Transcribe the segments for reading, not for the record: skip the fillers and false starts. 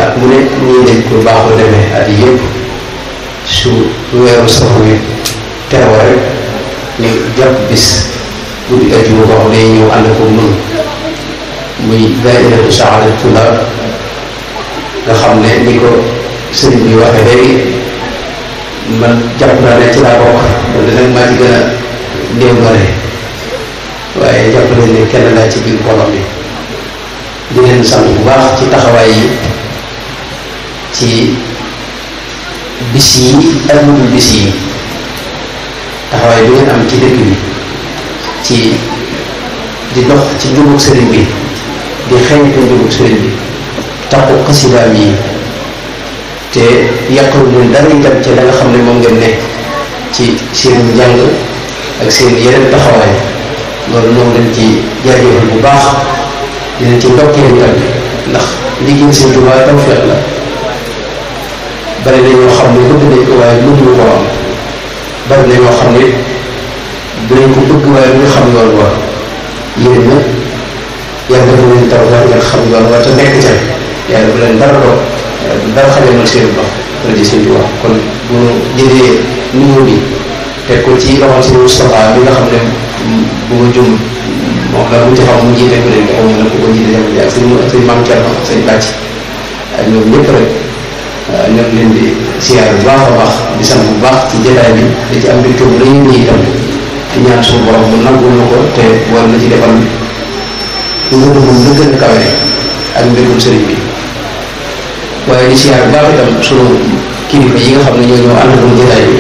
at mu ne ñii dañ ko baaxoo demee at yëpp su weeru safar wi teewoo rek ñu jàpp bis guddi ajuma boo xam ne ñëw ànd ko nun muy daayiratu Saadatu Tullaab nga xam ne ni ko sëriñ bi waxee léegi man jàpp naa ne ci laa bokk wala nag maa ci gën a néew doole waaye jàpp nañ ne kenn laa ci biir mbooloo mi di leen sant bu baax ci taxawaay yi ci bis yi ak lu dul bis yi taxawaay bi ngeen am ci dëkk bi ci di dox ci njubug sëriñ bi di xeeñtu njubug sëriñ bi taxu xasidaam yi te yàqalu leen dara itam ci la nga xam ne moom ngeen ne ci seen njàng ak seen yeneen taxawaay loolu moom leen ci jaajëfal bu baax dinañ ci ndokkee itam ndax liggéey Sëriñ Tuubaa tawfeex la bari na ñoo xam ne bëgg nañ ko waaye mënuñu koo am bari na ñoo xam ne dinañ ko bëgg waaye du ñu xam yoon wa yéen nag yàlla dafa leen taw war ngeen xam yoon wa te nekk ca yàlla bu leen dara doon dara xamee mal seen dox rajo Sëriñ Tuubaa kon bu ñu jëlee numéro bi teg ko ci loxol si Moustapha bi nga xam ne bu ma jum moom la mu ci xam mu jiite ko léegi xaw ma na ko jiite jamono ji ak sëñ Maam Thierno ak sëñ Bàcc ak ñoom ñëpp rek ñoom leen di siyaar bu baax a baax di sant bu baax ci jotaay bi da ci am mbégte bu rëy nii itam di ñaan suñu borom mu nangul na ko te war na ci defal ngërëmam la gën a kawe ak mbégum sëriñ bi waaye di siyaar bu baax itam sunu kilifa yi nga xam ne ñoo ñëw ànd ak jotaay bi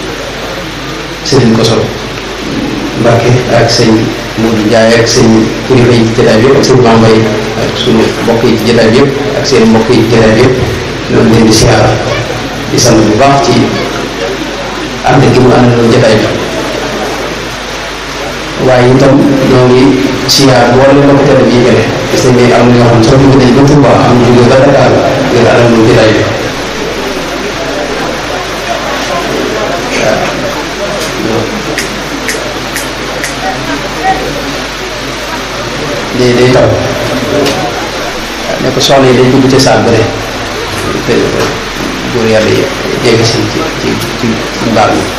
sëriñ Koso Mbàkke ak sëñ Modou Ndiaye ak sëñ kilifa yi ci jotaay bi yëpp ak sëñ Mambay ak sunu mbokk yi ci jotaay bi yëpp ak seen mbokk yi ci jotaay bi yëpp ñoom leen di siyaar di sant bu baax ci ànd gi mu ànd ak jotaay bi waaye itam ñoo ngi siyaar bu war leen ko teel bi gëne parce que am na ñoo xam soo jóge nañ ba Touba am na jóge ba Dakar ngir ànd ak jotaay bi day taw ne ko soxna yi dañ dugg ci saal ba de te góor yàlla yi jege si ci mbaar mi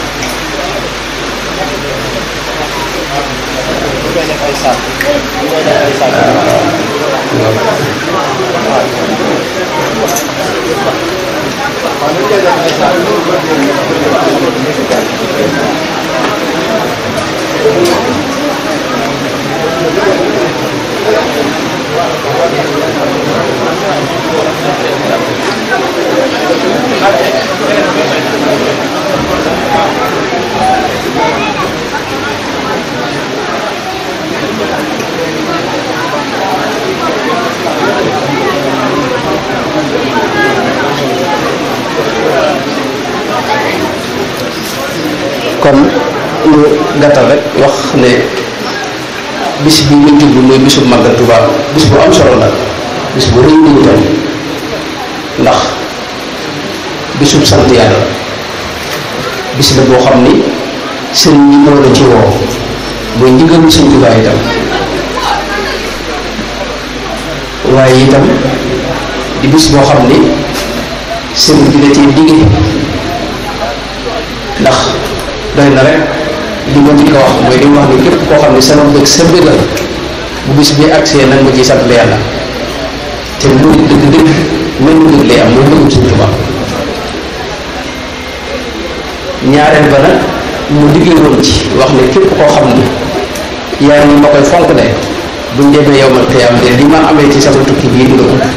kon ñu gàttal rek wax ne bis bi ñu jublu mooy bisu Màggal Tuubaa bis bu am solo la bis bu rëy ñu tam ndax bisub sant yàlla bis la boo xam ni sëriñ ñi moo la ci woo mooy ndigalu Sëriñ Tuubaa itam waaye itam di bis boo xam ni sëriñ bi la ci digge ndax doy na rek li ma njëkk a wax mooy li mu wax ni képp koo xam ne sama bëgg sa bëggal bu bis bi agsee nag ma ciy sant la yàlla te mu dëgg-dëgg mel ni lay am mooy bëggum Sëriñ Tuubaa ñaareel ba nag mu liggéey woon ci wax ne képp koo xam ni yaa ngi ma koy fonk de buñ demee yowmal qiyaam de li ma amee ci sama tukki bii du la ëpp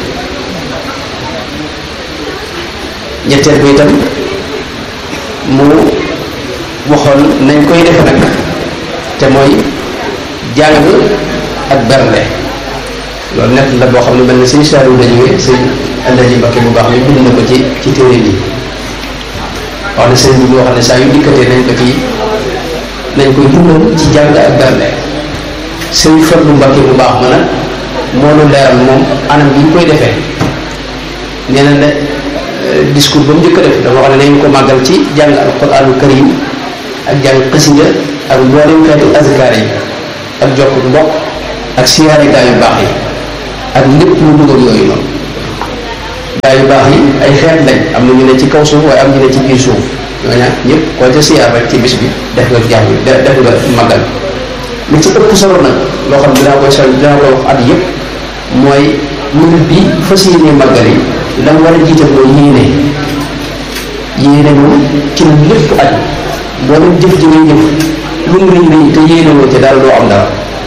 ñetteel bi itam mu waxoon nañ koy defe nag te mooy jàng ak bernde loolu nekk la boo xam ne mel na sëñ Saliou la jógee sëñ Alaaji Mbakke bu baax mi bind na ko ci téere bi wax ne sëñ bi boo xam ne saa yu dikkatee nañ koy dundal ci jàng ak bernde sëñ Fallu Mbakke bu baax ma nag moo nu leeral moom anam bi ñu koy defee nee na ne discours ba mu njëkk a def dafa wax ne nañ ko màggal ci jàng alquraanul karim ak jàng xasida ak mboolem xeeti azkaar yi ak jokk mbokk ak siyaare gaa yu baax yi ak lépp lu dugal yooyu noonu gaa yu baax yi ay xeet lañ am na ñu ne ci kaw suuf waaye am ñu ne ci biir suuf ñooña ñëpp koo ca siyaar rek ci bis bi def nga jàmm def nga màggal li ci ëpp solo nag loo xam dinaa koy wax at yëpp mooy murid bi fas yéene màggal yi la mu war a jiital mooy yéene moom ci la lépp aju boo leen jëf ji ngay jëf lu mu rëy rëy te yéene woo ci daal doo am dara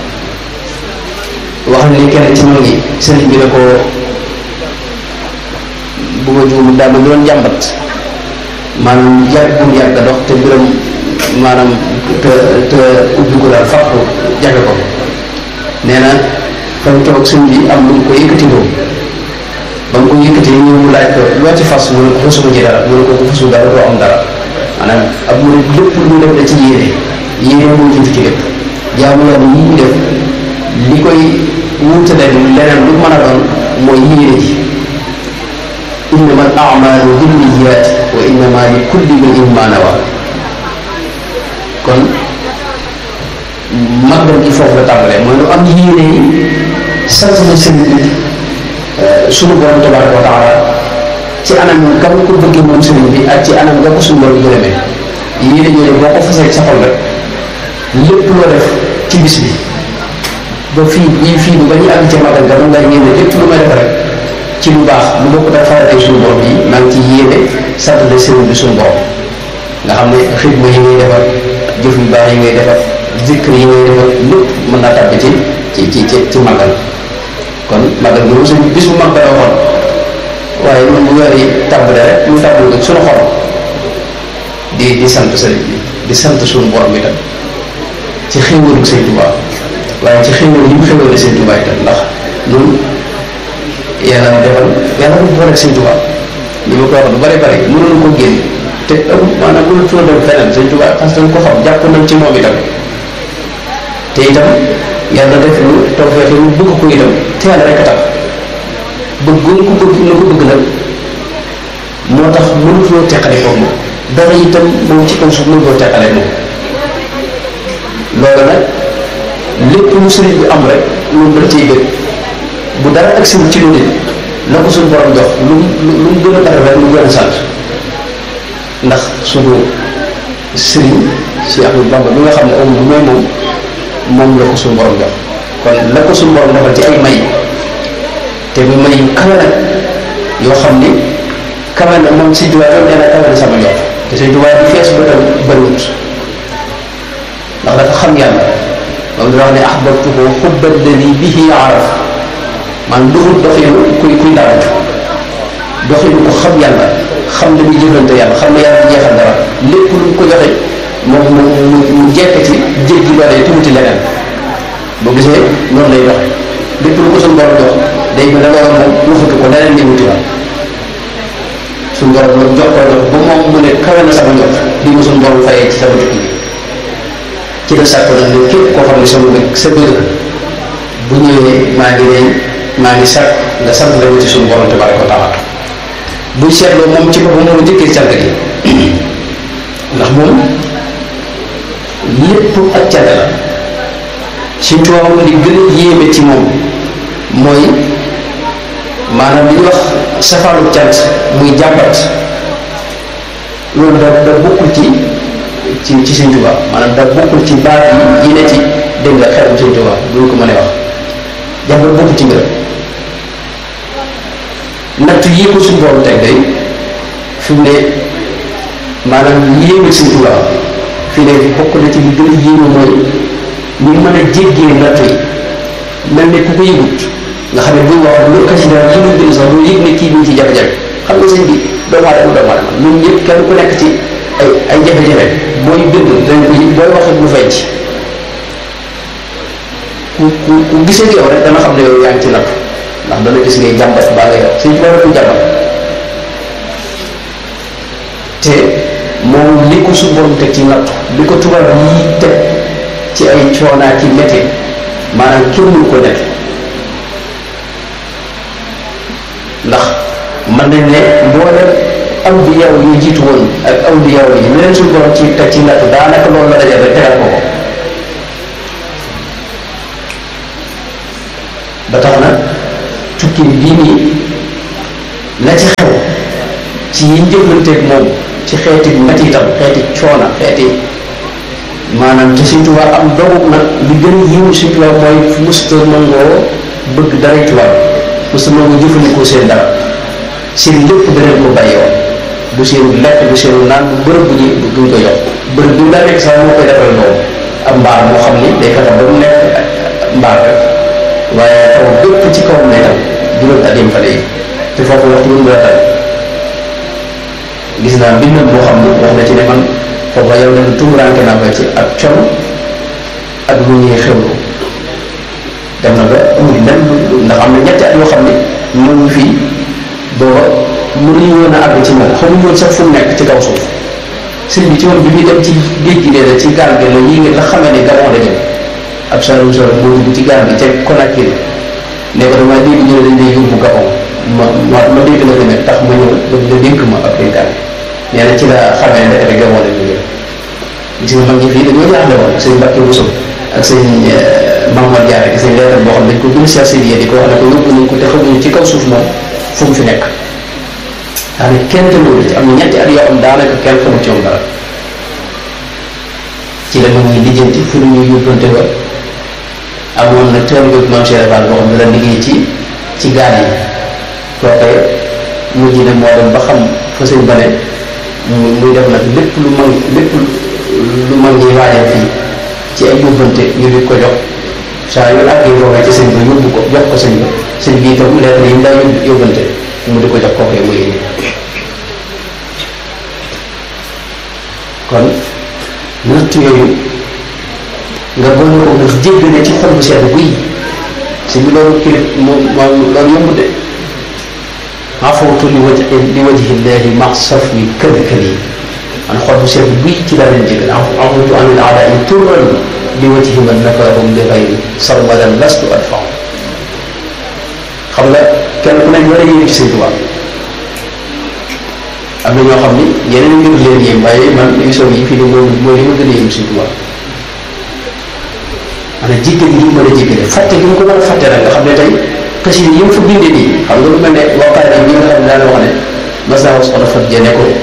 wax ni kenn ci mag ñi sëriñ bi ne ko bu ma juum daal lu doon jàmbat maanaam yàgg bu yàgg dox te mbiram maanaam te ubbi ko daal fàttu jafe ko nee na fay toog sëñ bi am lu mu ko yëkkati loo ba mu ko yëkkati ñëw mu laaj ko loo ci fas mu ne ko fasuma ci dara mu ne ko ku fasul dara doo am dara maanaam ab mu ne lépp lu def da ci yéene moo jiitu ci lépp jaamu yàlla yi ñu def li koy wuutale leneen lu mën a doon mooy yéene ji innama al a'malu binniyaati wa innama li kulli imri'in ma nawa kon màggal gi foofu la tàmbalee mooy lu am yéene yi sant na sëñ bi sunu borom tabaraka wa taala ci anam nga ko bëggee moom sëriñ bi ak ci anam nga ko suñu borom gërëmee yéene ñoo ne boo ko fasee sa xol rek lépp loo def ci bis bi ba fii bi ba ñu àgg ci màggal ga nga yéene lépp lu may def rek ci lu baax lu bokk daf faratee suñu borom yi maa ngi ci yéene sant na sëriñ bi suñu borom nga xam ne xidma yi ngay defar jëf yu baax yi ngay defar zikr yi ngay defar lépp mën naa tàbbi ci màggal kon màggal gi moom suñu bis bu mag ba la waxoon waaye ñun bu weer yi tàmbale rek ñu tàmbali ko suñu xol di sant sëriñ bi di sant suñu borom bi tam ci xéewalu Sëñ Tuubaa waaye ci xéewal yi mu xéewale Sëñ Tuubaa itam ndax ñun yàlla bu booleeg Sëñ Tuubaa li ma koy wax lu bari bari mënoon ko génn te maanaam mënu tuwa dem feneen Sëñ Tuubaa parce que dañ ko xam jàpp nañ ci moom itam te itam yàlla def lu toog fexe ñu bëgg ko itam te yàlla rek a tax bëggoon ko bëgg na ko bëgg nag moo tax mënutoo teqale ko moom dara itam moom ci kaw suuf mënutoo teqale moom loolu nag lépp lu sëriñ bi am rek loolu da ciy bëgg bu dara ak si ci lu nit la ko suñu borom jox lu mu gën a bari rek lu gën a sant ndax suñu sëriñ si Ahmadu Bamba bi nga xam ne amul mooy moom la ko suñu borom jox kon la ko suñu borom defal ci ay may te mu may yu kawe nag yoo xam ni kawe na moom Sëñ Tuubaa tam nee na kawe na sama jox te Sëñ Tuubaa di fees ba tam bëriwut ndax dafa xam yàlla moom dina wax ne ahbabtuhu hubba alladi bihi araf maanaam duxul doxinu kuy daal doxinu ko xam yàlla xam ne muy jëflante yàlla xam ne yàlla di jeexal dara lépp lu ko joxe moom mu jekk ci jéggi loolee tuuti leneen boo gisee noonu lay doxe lépp lu ko suñu borom jox day mel ne loolu moom waxatu ko leneen di wuti waat suñu borom nag jox ko ba moom mu ne kawe na sama jox li ma suñu borom fayee ci sama tukki bi ci la sàkk nag ne képp koo xam ne sama bëgg sa bëgg bu ñëwee maa ngi sàkk nga sant la ci suñu borom tabaraka wa taala buy seetloo moom ci boppam moo jëkkee cant gi ndax moom lépp ak cant la Sëñ Tuubaa li gën a yéeme ci moom mooy maanaam li ñuy wax safaanu cant muy jàmbat loolu da bokkul ci Sëñ Tuubaa maanaam da bokkul ci baat yi ne ci dégg nga xeetu Sëñ Tuubaa duñ ko mën a wax jàmbat bokkul ci ngërëm natt yii ko suñu borom teg day fi mu ne maanaam yéeme Sëñ Tuubaa fi ne bokk na ci li gën a yéeme mooy ñu mën a jéggee natt yi mel ne ku ko yëgut nga xam ne buñ wax lu xasida yi ñu bind sax doo yëg ne kii bi ñu ci jafe-jafe xam nga sëñ bi doomu aadama ñun ñëpp kenn ku nekk ci ay jafe-jafe booy bind dañ ko yëg booy wax lu fay ci ku gisee yow rek dana xam ne yow yaa ngi ci natt ndax dana gis ngay jàmbat baa nga yow sëñ bi dana ko jàmbat te moom li ko su borom teg ci natt li ko tubaab yi teg ci ay coonaa ci métti maanaam kenn mënu ko nekk ndax mën nañ ne mboolem awliya yu jiitu woon ak awliya yi leen suñu borom ci teg ci natt daanaka loolu la dajal rek tegal ko ba tax na tukki bii nii la ci ci yiñ jëflanteeg moom ci xeeti mettitam xeeti coona xeeti maanaam te Sëñ Tuubaa am dogu nag li gën a yiw Sëñ Tuubaa mooy musta nangoo bëgg daray tubaab musta nangoo jëfandikoo seen dara seen lépp beneen ko bàyyi woon du seen lekk du seen naan bu bërëb bu duñ ko jox bërëb bi daa nekk sax moo koy defal loolu ab mbaar moo xam ni day fexe ba mu nekk mbaar rek waaye taw bépp ci kawam lay taw juróomi at yem fa léegi te foofu waxtu bu mu la taw gis naa mbindam moo xam ne wax na ci ne man foofa yow leen tumuraanke naa ko ci ak con ak lu ñuy xewlu dem na ba amul lenn ndax am na ñetti at yoo xam ne ñoo ngi fii booba mënuñu woon a àgg ci moom xamuñu woon sax fu mu nekk ci kaw suuf sëñ bi ci woon bi muy dem ci géej gi nee na ci gaal gi la yi la xamee ne Gabon la jëm ab sarum sor moo dugg ci gaal gi ca Conakry ne ko damaa dégg ñu ne dañ lay yóbbu Gabon ma dégg la demee tax ma ñëw nga dénk ma ab dénkaane nee na ci la xamee ne ndekete Gabon la ñu jëm gis nga mag ñi fii dañoo jaaxle woon sëñ Mbacke Bousso ak sëñ Mamadou Diarra gis nañ leetal boo xam ne dañ ko bind Cheikh Sidiya di ko wax ne ko yóbbu nañ ko te xamuñu ci kaw suuf moom fu mu fi nekk daanaka kenn te loolu ci am na ñetti at yoo xam daanaka kenn xamul ci moom dara ci la mag ñi lijjanti fu ñu yóbbante ba amoon na teel nga maam Cheikh Fall boo xam ne la liggéey ci gaal yi kooke mujj na moo dem ba xam fa sëñ ba ne muy def nag lépp lu mag ñi waajal fii ci ay yóbbante ñu di ko jox saa yu àggee foofee ci sëñ ba yóbbu ko jox ko sëñ bi itam leer yi mu daa yóbbante mu di ko jox kooku muy indi kon natt yooyu nga boole ko nag jéggale ci xol bu sedd guy si bi loolu kilif moom loolu yomb de afawtu li wajhillahi ma safwi kël-kël yi man xol bu sedd guy ci laa leen jéggal afawtu anil aadaa'i turran li wajhi man nafaahum li ghayri sarmadan lastu adfa'u xam nga kenn ku nekk war a yéene ci Sëñ Tuubaa am na ñoo xam ni yeneen mbir leen yéem waaye man émission yi fii nii mooy li ma gën a yéem Sëñ Tuubaa maanaam jéggal gi ñu mën a jéggale fàtte gi ñu ko mën a fàtte rek nga xam ne tey xasida yi mu fa bindee nii xam nga lu mel ne waxtaan yi nga xam ne daal wax ne mas naa wax soxna Fatou Dieng ko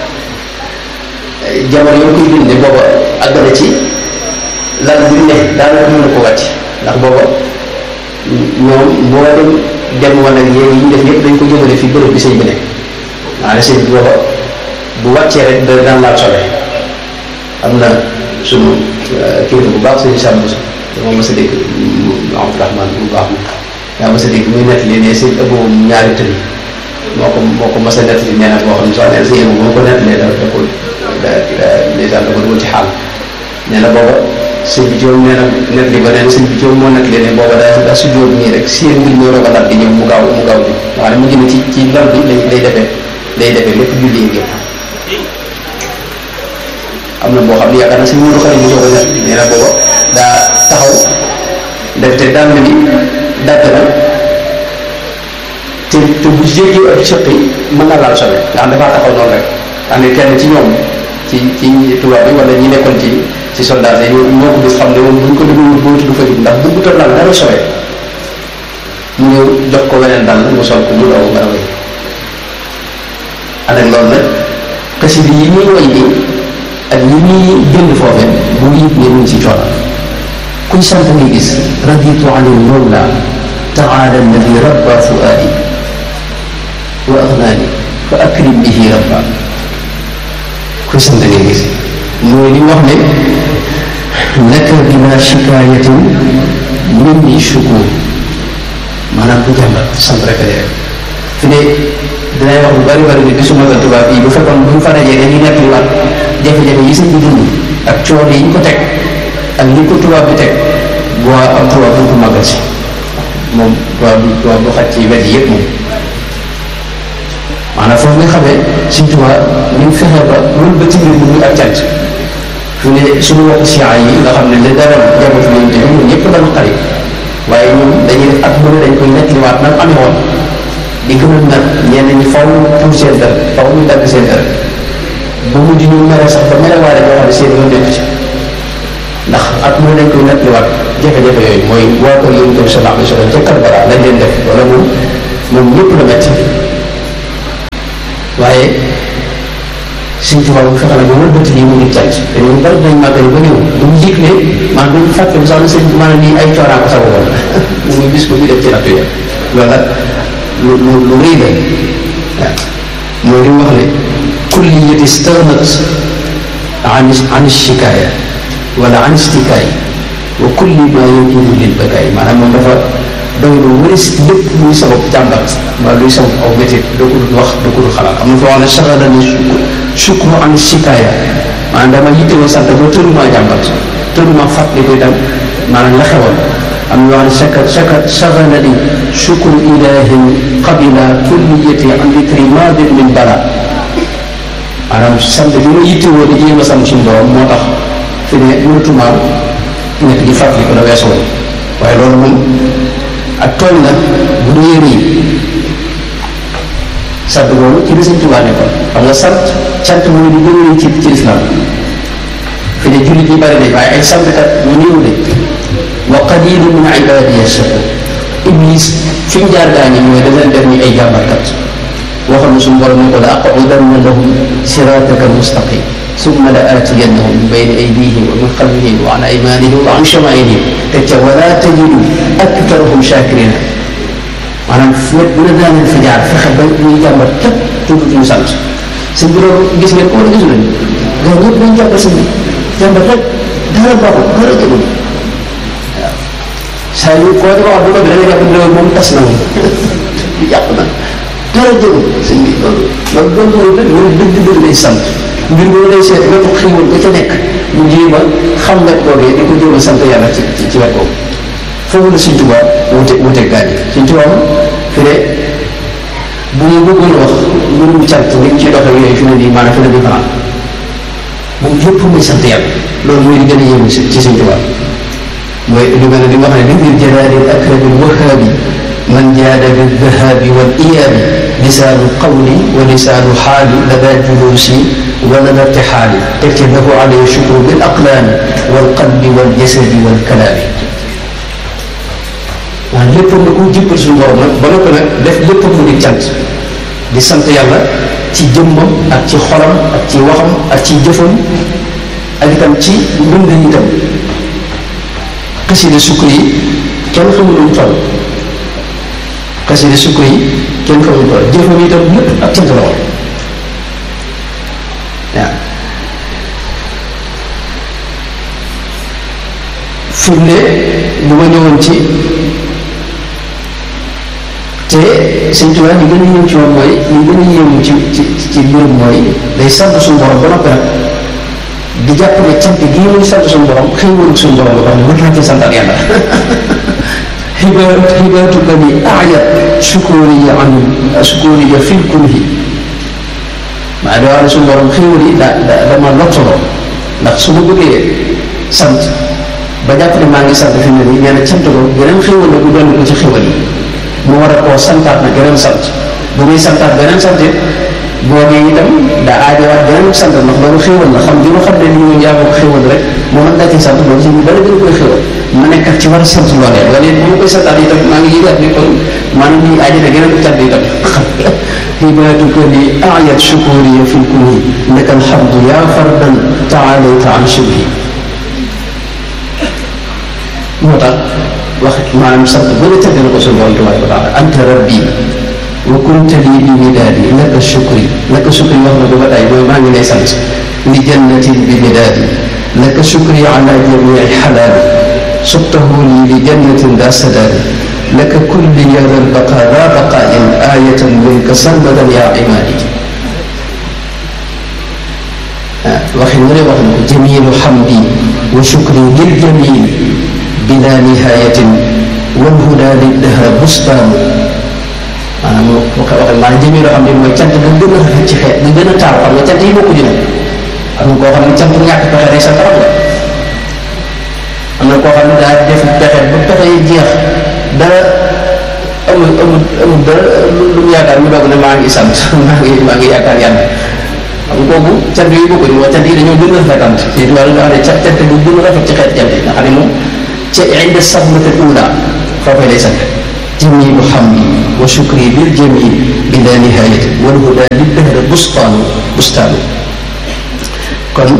jamono yoo koy bindee booba àgg na ci lal bu ne daanaka mën na ko wàcc ndax booba ñoom boo dem wala yéen yi ñu def yëpp dañ ko jëmale fi bërëb bi sëñ bi ne maanaam sëñ bi booba bu wàccee rek da daan laal sobe am na sunu kilifa bu baax sëñ Sam Bousso dama mës a dégg Abdourahmane bu baax ma daa mës a dégg muy nettali ne sëñ ëpp ñaari tëli moo ko mës a nettali nee na boo xam ne soo nee sëñ ëpp moo ko nettalee da ko ndeysaan da ko dugal ci xaal nee na booba sëñ bi Jóob nee na nettali ba nee na sëñ bi Jóob moo nettali ne booba daa su jóob nii rek seen mbir ñoo roog a dal di ñëw mu gaaw di waaye mu jëm ci lal bi lay defee lépp julli yi gépp am na boo xam ne yaakaar na sëñ Modou Xarit mu soo ko nettali nee na booba daa taxaw def te daan na ni dàgg na te bu jéggee ak sëqi mën na laal sobe nga xam dafaa taxaw noonu rek xam ne kenn ci ñoom ci tubaab bi wala ñi nekkoon ci soldat yi ñoo ko gis xam ne moom buñ ko déglu bootu du fa jub ndax bëggutal laal dara sobe mu ñëw jox ko weneen dal mu sol ko mu doo mën a wéy ànd ak loolu nag xasida yi muy woy nii ak ñi muy bind foofe bu ngi yëg ne mu ngi ci coono kuy sant nga gis raditu anil mawla taala alladi rabba fuaadi wa agnaani fa akrim bihi rabba kuy sant nga gis mooy li mu wax ne laka bila shikaayatin minni shukur maanaam bu jàmbat sant rek a dee fi ne dinay wax bu bari ne bisu magal tubaab yi bu fekkoon bu ñu fa dajee dañuy nekk li waat jafe-jafe yi sëñ bi dund ak coono yi ñu ko teg ak li ko tubaab bi teg boo am tubaab bu ko màggal si moom tubaab bu xaj ci wet yi yëpp moom maanaam foofu nga xamee Sëñ Tuubaa ni mu fexe ba loolu ba ci mbir mi muy ak cant fi ne suñu wax siyaa yi nga xam ne li daroon jabatu lañu te ñun ñëpp dañu xarit waaye ñun dañuy def at mu ne dañ koy nettaliwaat nag amee woon di gën a nag ñenn ñi faw pour seen dara faw ñu dagg seen dara ba mujj ñu mere sax ba merewaale boo xam ne seen yoon nekk ci ndax at mu ne dañ koy nettaliwaat jafe-jafe yooyu mooy waa kër Yonent bi sallallahu alayhi wa sallam ca Karbala lañ leen def wala moom ñëpp la metti waaye Sëñ Tuubaa bu fexe na ba wëlbati lii mu ngi cant te ñu bari dañ màggal ba ñëw duñu yëg ne maanaam duñu fàtte bu sax na sëñ maanaam nii ay cooraan ko sababoon muy bis ko bi def ci nattu ya loola lu rëy la waaw mooy li mu wax ne kulliyati stagnat an shikaaya wala an istikaay wa kulli ma yujibu lil bakaay maanaam moom dafa doy lu wëris lépp luy sabab jàmbat mbaa luy sabab aw métit doo ko dul wax doo ko dul xalaat am na foo xam ne saxalani sukru an shikaaya maanaam dama yittewoo sant ba tëruma jàmbat tëruma fàttali ko itam maanaam la xewoon am na wax ne saxalani sukru ilahin qabila kulliyati an dikri maadin min bala maanaam sant bi ma yittewoo di jéem a sant suñu borom moo tax fi ne mënatuma nekk di fàttali ko la weesu woon waaye loolu moom ak tooñ la bu dee rëy sant boobu ci li Sëñ Tuubaa nekkoon xam nga sant cant mooy di gën a rëy ci lislaam fi ne jullit ñi bari nañ waaye ay santkat ñu néew de wa qalilun min ibadiya shakur iblis fi mu jaar gaañi mooy da leen def ni ay jàmbarkat waxoon na suñu borom ne ko la aqudanna lahum sirataka almustaqim summa la aatiyannahum min bayni aydihim wa min xalfihim wa an aymanihim wa an shamaa'ilihim te ca wala tajidu aktarahum shakirina maanaam wet bu ne daa leen fa jaar fexe ba ñuy jàmbat képp tuutuñu sant sëñ bi loolu gis ngeen ko wala gisu leen gaa ñëpp dañ jàmbat sëñ bi jàmbat rek dara baaxul dara jëgul waaw saa yu koo di wax bu ko bi da nga jàpp ne moom tas na moom yàq na dara jëgul sëñ bi loolu mooy dëgg lay sant mbir mi lay seet lépp xiiwal ba ca nekk mu jéem a xam wet boogee di ko jéem a sant yàlla ci wet boobu foofu la Sëñ Tuubaa wuteeg gaa yi Sëñ Tuubaa fi ne bu ñu bëggoon wax mbirum cant ni mu ciy doxee yooyu fi ne nii maanaam fi ne nii fanaan moom lépp muy sant yàlla loolu mooy di gën a yéemu ci Sëñ Tuubaa mooy lu mel ne li nga xam ne bi jalaalil akrabil wahaabi man jaada bi dhahabi wal iyaabi lisaanu qawli wa lisaanu xaali lada juluusi wala la irtixaali teg ci lahu alayhi shukru bil aqlaami wal qalbi wal jasadi wal kalaami waaw lépp na ko jëppal suñu borom nag ba noppi nag def lépp mu di cant di sant yàlla ci jëmmam ak ci xolam ak ci waxam ak ci jëfam ak itam ci mbind yi itam xasida sukk yi kenn xamul lu mu toll xasida sukk yi kenn xamul lu mu toll jëfam yi itam lépp ak cant la woon waaw firnde bu ma ñëwoon ci te Sëñ Tuubaa li gën a yéem ci moom mooy li gën a yéemu ci mbirum mooy day sant suñu borom ba noppi nag di jàpp ne cant gii muy sant suñu borom xëy suñu borom ba xam ne mën naa ci santal yàlla xibaatuka ni ayat sukuriya an sukuriya fil kunhi maa ngi wax ne suñu borom xéwal yi dama lottaloo ndax su ma bëggee sant ba jàpp ne maa ngi sant fi mu ne nii nee na cant ko geneen xéwal la bu dolli ko ci xéwal yi mu war a koo santaat na geneen sant bu muy santaat beneen sant it boobee itam daa aajowaat beneen sant ndax loolu xéwal la xam bi ma xam ne ni moom yaa ko xéwal rek moo mën daa ci sant loolu si ñu bëri gën koy xéwal ma nekkat ci war a sant loolee loolu it bu ma koy santaat itam maa ngi yëgaat ni kon maanaam ñuy aajo ne geneen ko cant itam hibaatuka li ayat shukuriya fi lkunhi laka alhamdu yaa fardan taalayta an shibhi moo tax wax maanaam sant ba nga tëgg na ko suñu borom tabaraka wa taala anta rabbi wa kunta lii bi midaadi laka shukri wax na ko ba tey mooy maa ngi lay sant li jannatin bi midaadi laka shukri ala jamii xalaali subtahu lii li jannatin daa sadaadi laka kulli yada albaqa daa baqaain ayatan minka sarmadan yaa imaadi waxin nga ne wax na ko jamilu xamdi wa shukri lil jamil bila nihayatin wal huda lil dahra bustaan maanaam maanaam jamilu xamdi mooy cant nga gën a rafet ci xeet nga gën a taal xam nga cant yi bokkuñu nag am na koo xam ne cant ñàkk pexe day sa taraf la am na koo xam ne daa def pexe ba pexe yi jeex dara amul dara lu mu yaakaar mu doog ne maa ngi sant maa ngi yaakaar yàlla xam nga kooku cant yooyu bokkuñu mooy cant yi dañoo gën a rafetant ci loolu nga xam ne cant bu gën a rafet ci xeet cant yi nga xam ne moom ca inde sadmati ula foofee lay sant jamilu hamdi wa shukri bil jamil bila nihayati wal huda lil dahri bustaanu kon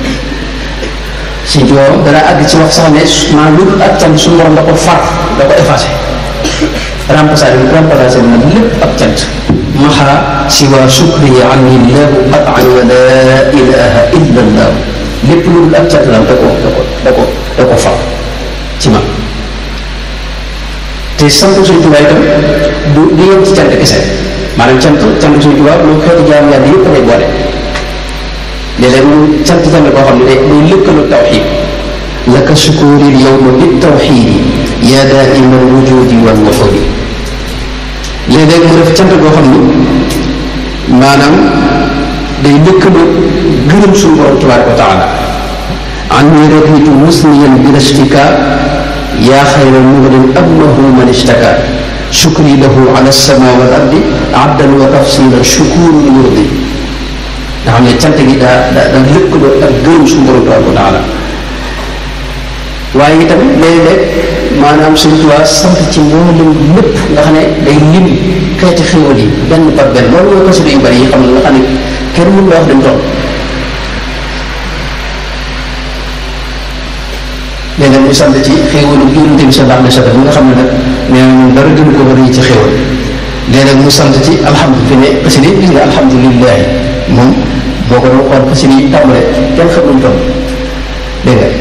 Sëñ Tuubaa dana àgg ci wax sax ne maanaam lu ak cant suñu borom da ko far da ko effacé remplacé na lépp ak cant maxa siwa sukri anni llahu qatan wa la ilaha illa allah lépp lu dul ak cant la da ko far ci man te sant Sëñ Tuubaa itam du yem ci cant kese maanaam cant Sëñ Tuubaa moom xeetu jaam yàlla yëpp lay boole léeg-léeg mu cant koo xam ne day lëkkaloo tawxiid laka sukuri l yowma bi tawxiidi yaa daaima al wujudi wal wuxudi léeg-léeg mu def cant koo xam ni maanaam day lëkkaloo gërëm suñu borom tabaaraka wa taala an ni raditu musniyan bila shtika yaa xayra mughnin ablahu man ishtaka shukri lahu ala sama wal ardi abdan wa tafsila shukurun yurdi nga xam ne cant gi daa lëkkaloo ak gërëm suñu borom tabaaraka wa taala waaye itam léeg-léeg maanaam Sëñ Tuubaa sant ci mboolem lépp nga xam ne day lim xeeti xéwal yi benn par benn loolu mooy xasida yu bari yi xam ne nga xam ne kenn mën la wax dem toll léeg-léeg mu sant ci xéwalu Yonent bi sallallahu alayhi wa sallam nga xam ne nag nee na ñun dara gën ko bari ci xéwal léeg-léeg mu sant ci alhamdulilah ne xasida yi gis nga alhamdulilah moom boo ko doon xool xasida yi tàmbale kenn xam nañu toll dégg nga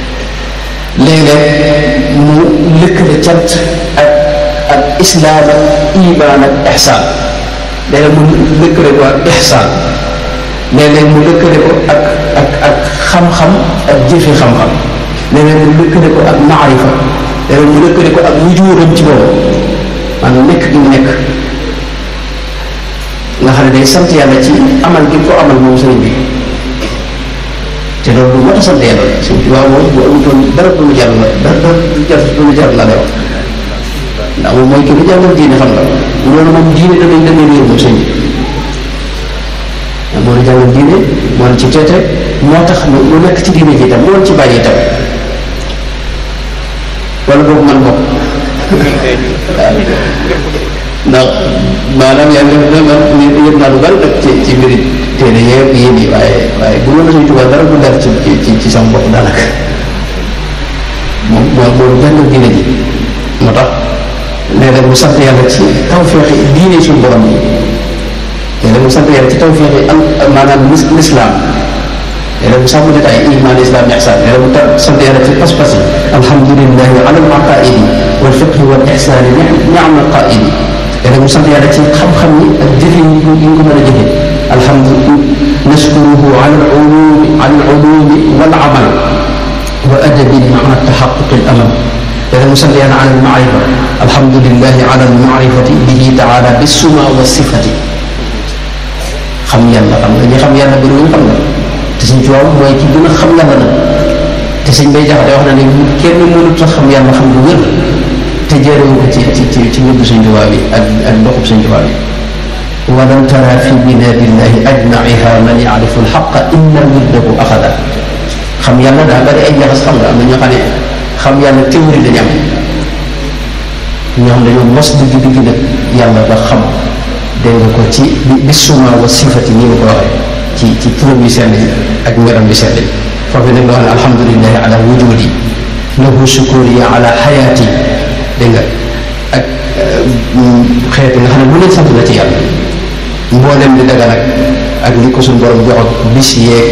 léeg-léeg mu lëkkale cant ak islaam ak iman ak ihsaan léeg-léeg mu lëkkale ko ak ihsaan léeg-léeg mu lëkkale ko ak xam-xam ak jëfe xam-xam léeg-léeg mu lëkkale ko ak maarifa léeg-léeg mu lëkkale ko ak wujuudam ci boobu maanaam nekk gi mu nekk nga xam ne day sant yàlla ci amal gi ko amal moom sëriñ bi te loolu moo tax sant yàlla Sëñ Tuubaa moom bu amutoon dara du mu jar la lay wax ndax moom mooy ki lu jàngal diine xam nga loolu moom diine da ngay réer moom sëñ bi moo la jàngal diine moo la ci teete moo tax lu nekk ci diine ji itam moo la ci bàyyi itam wala boobu man bokk ndax maanaam yaa ngi yëpp naa lu bari nag ci mbiri téere yeeg yéen yi waaye bu loolu Sëñ Tuubaa dara du dal ci sama bopp daanaka moom moo jàngal diine ji moo tax léeg-léeg mu sant yàlla ci tawfeexi diine suñu borom yi léeg-léeg mu sant yàlla ci tawfeexi maanaam lislaam léeg-léeg mu sàmm détail iman islam ihsan léeg-léeg mu sant yàlla ci pas-pas yi alhamdulillahi ala al aqaidi wal fiqhi wal ihsani ni'ma al qaidi léeg-léeg mu sant yàlla ci xam-xam yi ak jëfe yi ñu ko mën a jëfe alhamdulilah nashkuruhu ala al-ulumi wal amal wa adabi ma'a tahaqquq al-amal léeg-léeg mu sant yàlla ala al-ma'rifa alhamdulilah ala al-ma'rifati bihi ta'ala bis-suma wa sifati xam yàlla xam nga ñi xam yàlla bëri wuñ xam nga te Sëñ Tuubaa mooy ki gën a xam yàlla nag te Sëñ Bay Jaxate wax na ne kenn mënut a xam yàlla xam lu wér te jërewu ko ci wëddu Sëñ Tuubaa bi ak doxub Sëñ Tuubaa bi walam tara fi bilaadillahi ajmaiha man yaarifu alxaqa illa widdahu axada xam yàlla daa bari ay njaxas xam nga am na ñoo xam ne xam yàlla théorie dañu am ñoo xam dañoo mos digg nag yàlla ba xam dégg nga ko ci bisuma wa sifati ni nga ko waxee ci turam yu sell yi ak meram yu sell yi foofu nag loo xam ne alhamdulilahi ala wujudi lahu shukuri ala xayaati dégg nga ak xeeti nga xam ne bu leen sant la ci yàlla mboolem di daga nag ak li ko suñu borom jox ak bis yeeg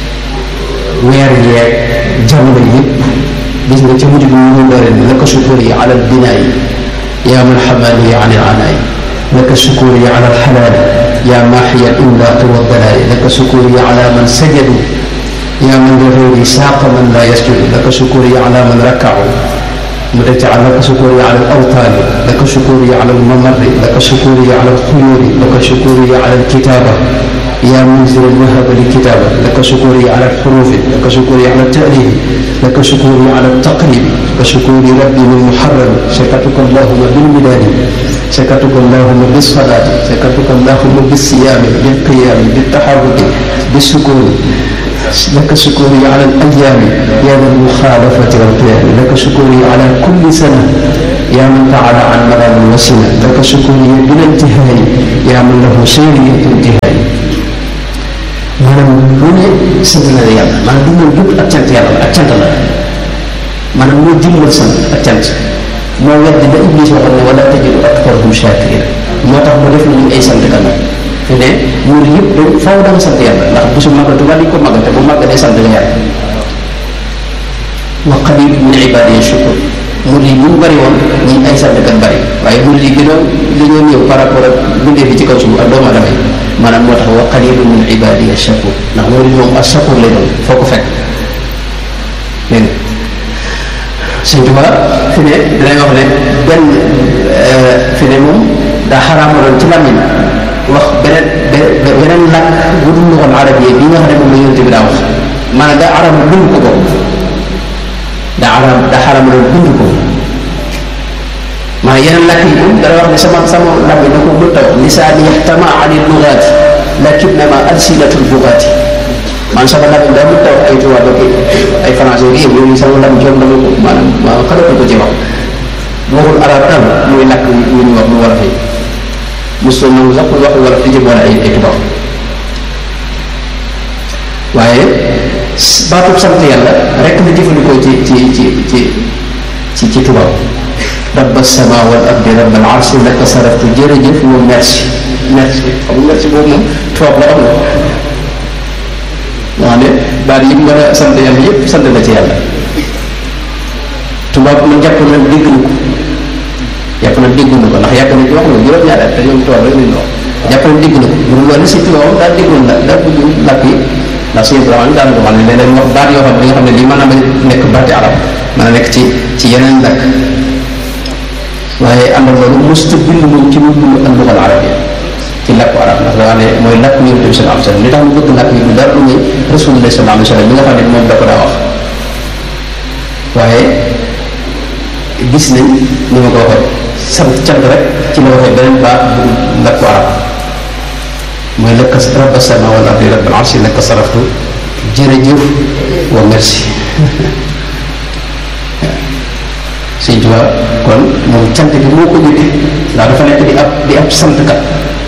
weer yeeg jamono yëpp gis nga ca mujj bi ñu doore ni laka shukuri ala al binaayi yaa man xamaani an il anaayi laka shukuri ala al xalaali yaa maaxiya al imlaaqi wa dalaali laka shukuri ala man sajadu yaa man li saaqa man laa yasjudu laka shukuri ala man rakkacu mu teg ci laka shukuri ala al awtaani laka shukuri ala al mamarri laka shukuri ala al xuyuuri laka shukuri ala al kitaaba yaa munzil al wahaba li kitaaba laka shukuri ala al xuruufi laka shukuri ala al taalifi laka shukuri ala al taqribi laka shukuri rabbi min muharrami shakatuka allahuma bil midaadi shakatuka allahuma bis salaati shakatuka allahuma bis siyaami bil qiyaami bil taxarruki bis sukuni لك شكوري على الأيام يا ذا المخالفة والقيام لك شكوري على كل سنة يا من تعالى عن مرام وسنة لك شكوري بلا انتهاء يا من له شيء انتهاء sant na la yàlla maanaam dundal gépp ak cant yàlla la ak cant la maanaam moo jëmmal sant ak cant moo weddi da Iblis waxoon ne wala tajidu aktharahum shaakiriin moo tax mu def nañu ay sant kan fi ne muur yëpp dañ faaw da nga sant yàlla ndax bisu màggal Tuubaa dañ ko màggal te bu màggalee sant nga yàlla wa qaliilun min ibaadiya shakuur muur yi bu ñu bëri woon ñi ay sant kan bëri waaye muur yi gën a dañoo néew par rapport ak bindee fi ci kaw suuf ak doomu aadama yi maanaam moo tax wa qaliilun min ibaadiya shakuur ndax muur yi moom ak shakuur lay doon foo ko fekk dégg nga Sëñ Tuubaa fi ne dinañ wax ne benn fi ne moom daa xaraamaloon ci làmmiñ wax beneen làkk bu dul luxal arabiyya bi nga xam ne moom la yonent bi daa wax maanaam daa araam bind ko ko daa xaraamaloon bind ko maanaam yeneen làkk yi moom dana wax ne sama làmmiñ da ko mën taw lisaani yaxtama ani lugaati lakinnama alsinatul bugaati man sama làmmiñ daa mën taw ay tubaab ak ay français yi yooyu sama làmmiñ joom dama ko maanaam xalatu ko ci wax waxul arab daal muy làkk wu ñu wax mu war a fi mosul nangu sax muy waxul war a fi jëm wala ay tubaab waaye baatub sant yàlla rek la jëfandikoo ci tubaab rabba sama wal ardi rabbal arsi laka saraftu jërëjëf moom merci xam nga merci boobu moom tubaab la am na wax ne baat yi mën a sant yàlla yëpp sant na ci yàlla tubaab man jàpp na dégg na ko ndax yàgg na ci wax nga juróom-ñaari at te ñoom tubaab rek lañu wax jàpp na dégg na ko bu loolu si tubaab daal déggoon la daal bëgg làkk yi ndax suñu tubaab daan ko xam ne léeg-léeg wax baat yoo xam ne nga xam ne lii mën na nekk baati arab mën na nekk ci yeneen làkk waaye ànd ak loolu mosut bind moom ci mu bind ak luxal arab yi ci làkku arab ndax daa ne mooy làkk Yonent bi sallallahu alayhi wa sallam li tax mu bëgg làkk yi du dara lu ñuy Rasulullah sallallahu alayhi wa sallam li nga xam ne moom da ko daa wax waaye gis nañ ni ma ko waxee sant cant rek ci la waxee beneen baat bu làkku arab mooy laka rabba sama wal ardi rabbal arsi laka saraftu jërëjëf wa merci Sëñ Tuubaa kon moom cant gi moo ko jëkke ndax dafa nekk di ab santkat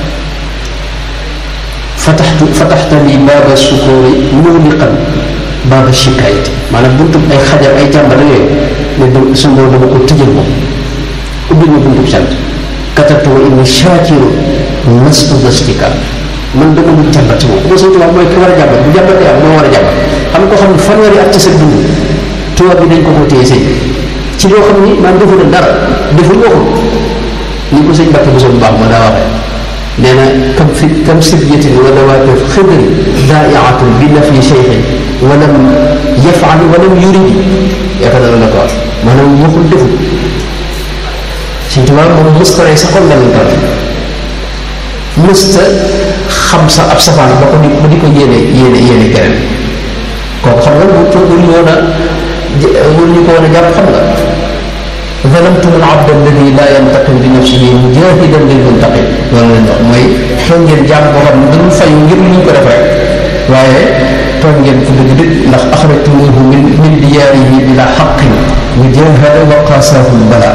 fataxta li baaba sukóori muliqan baaba shikaayati maanaam buntub ay xajam ay jàmbat yooyu ne suñu boobu dama ko tëjal moom ubbil ma buntub sant katabtu wa inni shaakiru lastu dastika man dama lu jàmbat ci moom Sëñ Tuubaa mooy ki war a jàmbat bu jàmbatee am moo war a jàmbat xam nga ko xam ne fanweeri at ci sa dund tubaab bi dañ ko ko téye sëñ ci loo xam ni man defu na dara deful waxul ni ko sëñ Mbàkke Buso bu baax ma daa waxee nee na kam sibyatin wa dawaati xidri daaiatun bi nafi cheikhin walam yafal walam yuridi yaakaar naa la ko wax maanaam waxul deful Sëñ Tuubaa moom mësta rey sa xol danañ tal mësta xam sa ab safaan ba ko di ko yéene keneen kooku xam nga waruñu ko woon a jàpp xam nga zalamtum al abd alladi la yantaqim bi nafsihi mujahidan lil muntaqim loolu lañ wax mooy tooñ ngeen jàmm boo xam ne dañu fay ngir lu ñu ko def rek waaye tooñ ngeen fu dëgg ndax axrajtumuhu min diyaarihi bila xaqin mujahada wa qaasahu l bala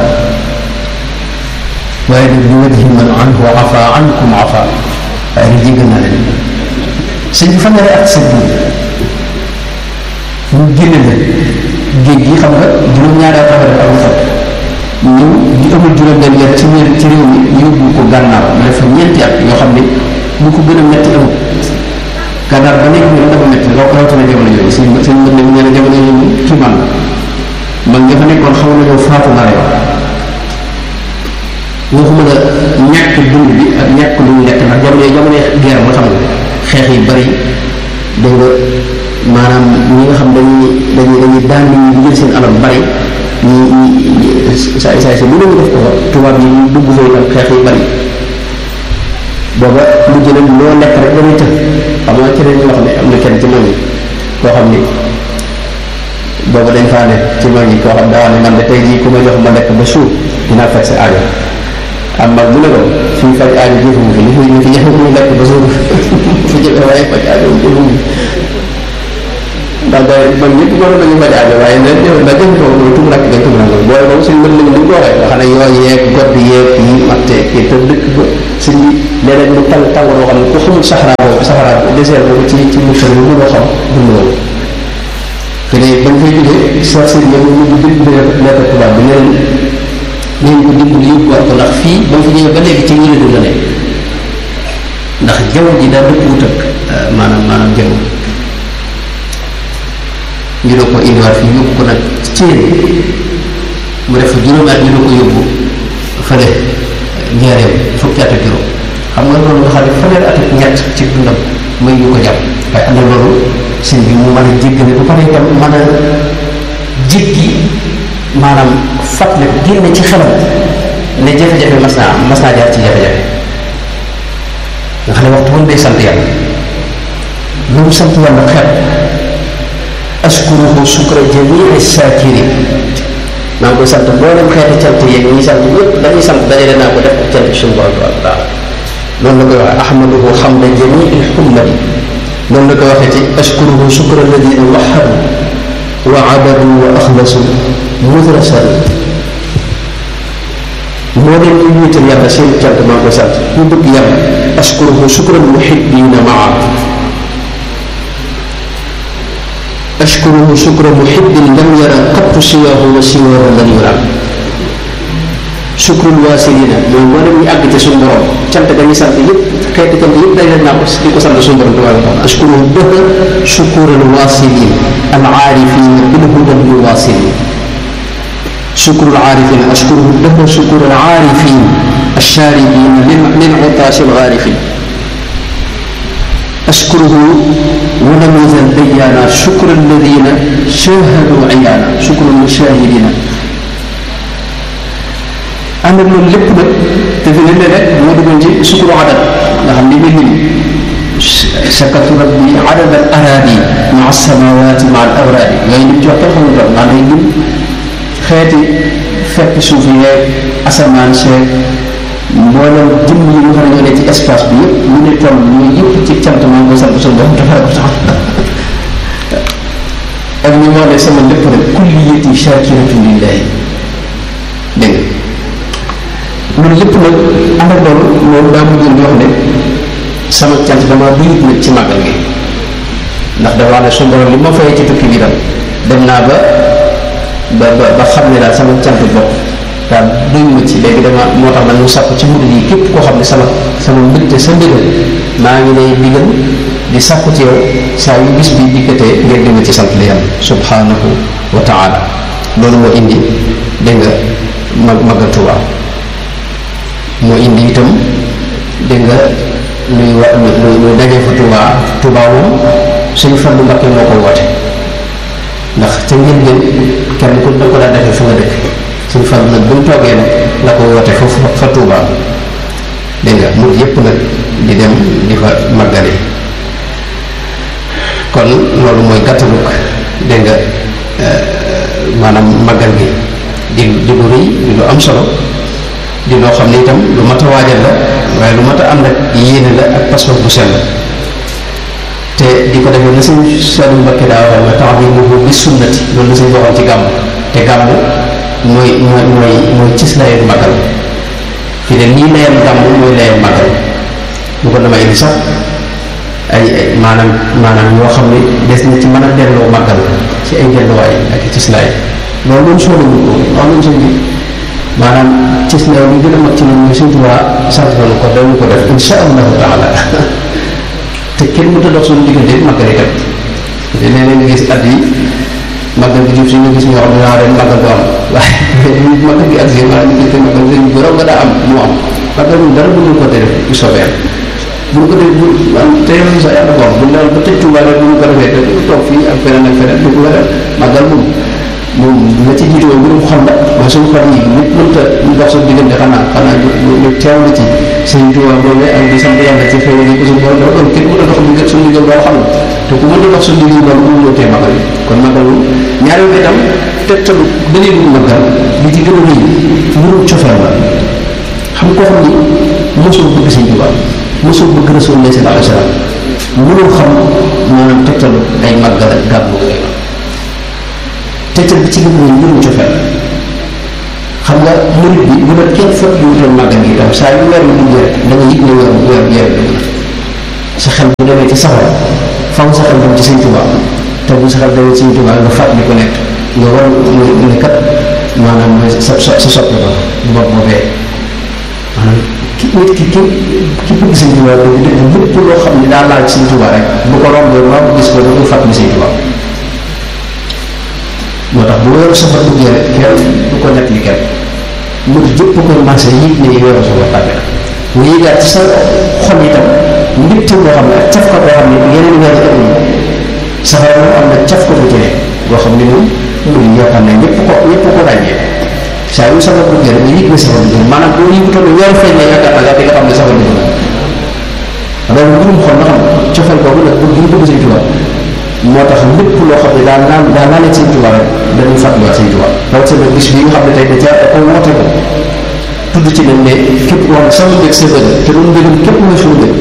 waaye nag li wajhi man anhu afa ankum afa waaye nag jéggal naa leen sëñ bi fanweeri at sa dund ñu génne leen géej gi xam nga juróom-ñaari at ak lu fa ñu di amul juróom-benn weer ci réew mi ñu yóbbu ko gànnaar ma def fa ñeenti at yoo xam ne ñu ko gën a metti amul gànnaar ba nekk ñu dafa metti rawatina jamono yooyu seen mbir mi nee na jamono yooyu kii man nga fa nekkoon xaw nañoo faatu na rek waxuma la ñàkk dund bi ak ñàkk lu ñu lekk ndax jamono guerre nga xam nga xeex yi bari dégg nga maanaam ñi nga xam dañuy daan nit ñi jël seen alal bari ñi saay si lu nañu def ko fa tubaab yi ñu dugg fa itam xeex yi bari booba lu jëlee loo lekk rek dañuy tëj xam nga ci lañuy wax ne am na kenn ci mag ñi koo xam ni booba dañ faa ne ci mag ñi koo xam daa wax ne man de tey jii ku ma jox ma lekk ba suur dinaa faj sa aajo am mag bu ne ko fii faj aajo jëfumu fi li fi jafe mu lekk ba suur fi jëfe waaye faj aajo jëfumu ndax day man ñëpp waroon nañu faj aajo waaye nag jëfe foofu mooy tumu rakk dañ tumu rakk booy boobu suñ mën nañu ko waxee nga xam ne yooyu yeeg godd yeeg yi matte kii te dëkk ba suñ bi léeg-léeg mu tàng boo xam ne ku xamul saxara arab désert boobu ci Mauritanie bi mën a xam dund boobu fi ne ba nga koy jógee Cheikh Sidi yow ñu ngi bind lettre tubaab bi neen ko dimbali yóbbuwaat ko ndax fii ba nga fi ñëwee ba léegi ci ñi la ne ndax jaww ji daal dëpp wut ak maanaam jaww ñu doo ko indiwaat fii yóbbu ko nag Thiel mu def fa juróomi at ñu doo ko yóbbu fële Njaaréem fukki at ak juróom xam nga loolu nga xam ne fanweeri at ak ñett ci dundam may ñu ko jàpp waaye ànd ak loolu sëñ bi mu mën a jéggale ba pare itam mën a jéggi maanaam fàttali génne ci xelam ne jafe-jafe mas naa jaar ci jafe-jafe nga xam ne waxtu woon day sant yàlla lu mu sant yàlla xel askuruhu sukra jamii saakirin maa ngi koy sant mboolem xeeti cant yeeg ñi sant ñëpp dañuy sant dajale naa ko def ak cant suñu borom tabaaraka taala loolu la koy waxee ahmaduhu hamda jamii xummadi loolu la koy waxee ci askuruhu sukra alladina wahadu wa abadu wa axlasu mudrasal moo leen ñu wéetal yàlla seen cant maa ngi koy sant ñu bëgg yàlla askuruhu sukra almuhibbina maa ashkuruhu shukra muhibbin lam yara qattu siwaahu wa siwaahu lam yura shukrul waasilina mooy moo dem ñu àgg ci suñu borom cant ga ñu sant yëpp xeeti cant yëpp day leen naa ko di ko sant suñu borom tabaaraka taala ashkuruhu dëhra shukural waasilin al aarifin bil hudal muwaasilin shukrul aarifin ashkuruhu dëhra shukural aarifin ashaaribin lil utaasi al ghaarifin أشكره ولم يزل ديانا شكر الذين شاهدوا عيانا شكر المشاهدين أنا من لب تفهم لك مود من جي شكر عدد نحن نبين شكرت ربي عدد الأراضي مع السماوات مع الأوراق يعني بجوة تفهم معنى يجب خياتي فك شوفيه أسمان شيء mboolem jëm yi nga xam ne ñoo ne ci espace bi yëpp ñu ne toll ñooy yëpp ci cant maa ngi koy sant suñu bopp dafa ko tax ak ni moo ne sama lépp rek kulliyati shakiratun lillahi dégg nga loolu lépp nag ànd ak loolu loolu daa mujjoon di wax ne sama cant dama bërit nag ci màggal gi ndax dafa wax ne suñu borom li ma fayee ci tukki bi tam dem naa ba xam ne daal sama cant bopp daal duñ ma ci léegi dama moo tax nag mu sàkku ci murid yi képp koo xam ne sama mbégte sa ndigal maa ngi lay digal di sàkku ci yow saa yu bis bi dikkatee ngeen di ma ci sant li yàlla subhanahu wa taala loolu moo indi dégg nga Magal Tuuba moo indi itam dégg nga luy dajee fa Tuuba moom suñu Fallu Mbakke moo ko woote ndax ca njëlbeen kenn ku da ko daa defee fa nga dëkk suñu fan nag bu mu toogee nag la ko woote foofu fa Tuubaa dégg nga mut yépp nag di dem di fa màggale kon loolu mooy gàttaluk dégg nga maanaam màggal gi di lu rëy di lu am solo di loo xam ne itam lu mat a waajal la waaye lu mat a ànd ak yéene la ak pas-pas bu sell te di ko defee na sëñ Saliou Mbacké daa waxal nga tax bi mu bi sunnati loolu la sëñ waxoon ci gàmm te gàmm mooy cis layeen màggal fi ne lii layeen gàmm mooy layeen màggal bu ko dama indi sax ay maanaam yoo xam ne des na ci mën a delloo màggal ci ay delluwaay ak i cis laay loolu loolu soo lañu ko loolu lañ sëñ bi maanaam cis lay li gën a mag ci ñun mooy Sëñ Tuubaa sant nañu ko dañu ko def insha allahu taala te kenn mënta dox suñu diggante màggal itam te nee na gis at yi màggal gi jub si ñu gis ñoo xam ne naa ren màggal du am waaye màggal gi ak si maanaam ñu gis màggal sëñ bu raw nga daa am mu am màggal moom dara mënuñu ko te def bu soobee bu ñu ko def bu te yow sax yàlla ko am bu ñu ba tëj Tuubaa bu ñu ko defee te toog fii ak feneen ak feneen du ko def màggal moom la ci jiitu woon mbirum xol la mooy suñu xol yi nit mënta ñu dox suñu diggante xanaa ñu teew la ci sëñ Tuubaa boobee ak di sant yàlla ci xëy na ko suñu borom dafa doon kenn mën a dox diggante suñu diggante loolu xam na te ku mën a dox suñu diggante loolu mënuloo tee màggal yi kon màggal moom ñaareel bi itam tegtalu dalilu màggal li ci gën a rëy mbirum cofeel la xam koo xam ni mosul bëgg sëñ Tuubaa mosul bëgg Rasulullah sallallahu alayhi wa sallam mënul xam maanaam tegtalu ay màggal ak gàmmu tegtal bi ci gën mooy mbirum cofeel xam nga murid bi bu doon kenn fekk yu wutal màggal gi itam saa yu weer yu duggee rek da nga yëg ne weer dugg na sa xel bu demee ci safara faw sa xel dem ci Sëñ Tuubaa te bu sa xel demee ci Sëñ Tuubaa nga fàttali ko nekk nga war ne kat maanaam mooy sa soppi ko bopp boobee maanaam nit ki bëgg Sëñ Tuubaa dëgg dëgg lépp loo xam ne daa laal ci Sëñ Tuubaa rek bu ko rombee maa ko gis ko da koy fàttali Sëñ Tuubaa moo tax bu weeru safar duggee rek kenn du ko nekk li kenn mu jëpp koy marché yëg ne weeru safar tàbbi na nga yëgaat ci sa xol itam mbégte boo xam ne ak caf ka boo xam ne yeneen weer yi amul safar moom am na caf ko bu jëlee boo xam ne moom mu yaakaar ne ñëpp ko ràññee saa yu safar duggee rek nga yëg ne safar duggee maanaam boo yëgutoon ne weeru feeñ ne yaakaar naa di nga xam ne safar duggee na loolu mbirum xol nga xam cofal boobu nag bëgg ñu bëgg Sëñ Tuubaa moo tax lépp loo xam ne daa naanee Sëñ Tuubaa rek dañuy fàttaliwaat Sëñ Tuubaa rawatina bis bi nga xam ne tey da ko woote ko tudd ci nañ ne képp koo xam ne sama mbég sa bëgg te loolu mbégam képp mooy suñu bëgg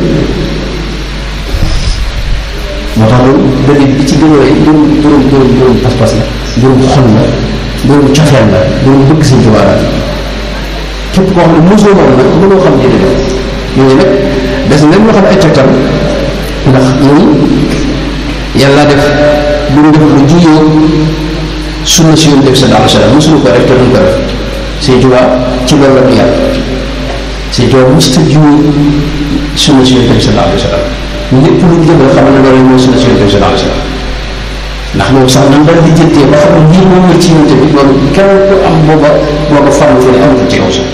moo tax loolu bëgg bi ci gën a rëy mbirum pas-pas la mbirum xol la mbirum cofeel la mbirum bëgg Sëñ Tuubaa la képp koo xam ne mosoo moom nag mënoo xam ne def yooyu nag des na leen loo xam ne ay tegtal ndax ñun yàlla def lu mu def lu juyoo sunna si Yonent bi sallallahu alayhi wa sallam mosuñu ko def te duñ ko def Sëñ Tuubaa ci loolu la du yàlla Sëñ Tuubaa mosut a juyoo sunna si Yonent bi sallallahu alayhi wa sallam lépp lu ñu jëmal xam ne loolu mooy sunna si Yonent bi sallallahu alayhi wa sallam ndax moom sax nan daal di jëntee ba xam ne lii moom la ci Yonent bi loolu kenn ku am booba farlu fi ne amatul ci kaw sax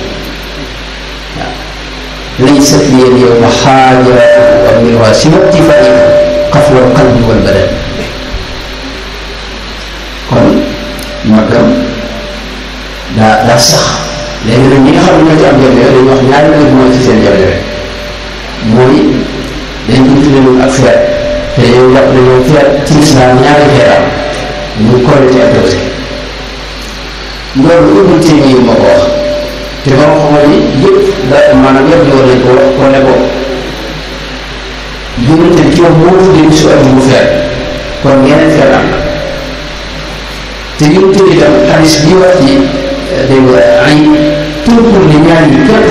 waaw laysat liya al-yawma haajaatun amiruhaa siwaa ittifaa'i xafwal qalbi wal badan kon magam daa sax léegi nag ñi nga xam ne ñoo ci am jafe-jafe dañuy wax ñaari mbir mooy ci seen jafe-jafe mooy dañ ko tuddee loolu ak feet te yow jàpp ne yow feet ci lislaam ñaari feetam muy Korite ak Tabaski loolu Ibnu Taymiya moo ko wax te ba nga xamal ni yëpp da maanaam yëpp yoon lañ ko wax ko ne ko Yonent bi ci moom moo tuddee bisu àjjuma feet kon yeneen feet am na te Yonent bi itam xadis bi wax ci dégg nga ay turkul ne ñaar yi képp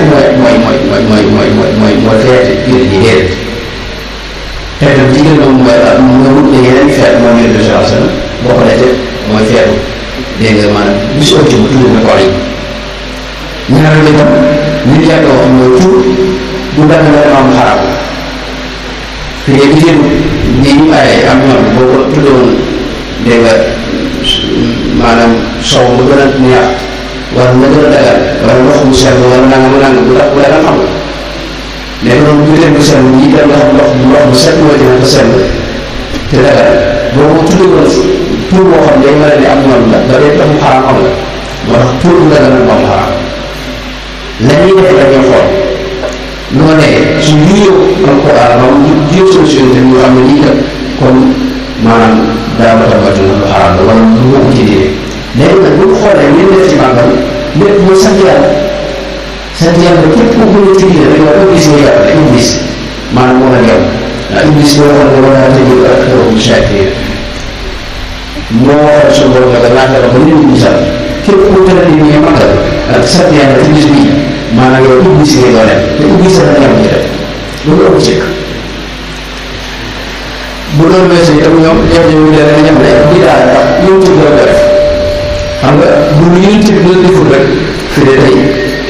mooy feete jullit ñi déedéet feetam jigéen moom mooy wut ne yeneen feet moom Yonent bi sallallahu alayhi wa sallam boo ko defee mooy feetu dégg nga maanaam bisu àjjuma tudd na ko ay ñaareel itam nit yàgg wax mooy tur du dagg la am xaraam fi ne bi nii ñu aaye am ñoom boo ko tuddoon dégg nga maanaam sow mu gën a neex wala mu gën a dagal wala ndox mu sell wala nangam bu tax bu dagal xam nga léegi noonu bu leen bu sell yi da nga xam ndox mu set mooy dina ko sell te dagal boo ko tuddoon tur boo xam day mel ni am ñoom la ba dee tax mu xaraam xam nga moo tax tur bu dagal nag moom xaraam la ñuy def la ñuy xool lu ma nekkee su juyoo alquran moom juyoo solution te ñu xam ne lii kat kon maanaam daa ma tabbatu lu xaraam la wala lu ko ci dee léegi nag bu ñu xoolee li ñu def ci màggal lépp mooy sant yàlla képp ku gën a ci diine rek yow iblis nga yàlla la iblis maanaam moo la yow ndax iblis boo xam ne wala tëjee ak xew shakirin moo waxal suñu borom nag naa fexe ba nit ñi sax képp ku tëral nit ñi màggal ak sant yàlla ci bis bii maanaam yow iblis ngay doon def te iblis dafa ñam ci def loolu ëpp ci bu loolu weesoo itam ñoom ñu leen ñam ne bii daal ndax ñoom ci gën a def xam nga bu ñu yëngu ci biir deful rek fi de tey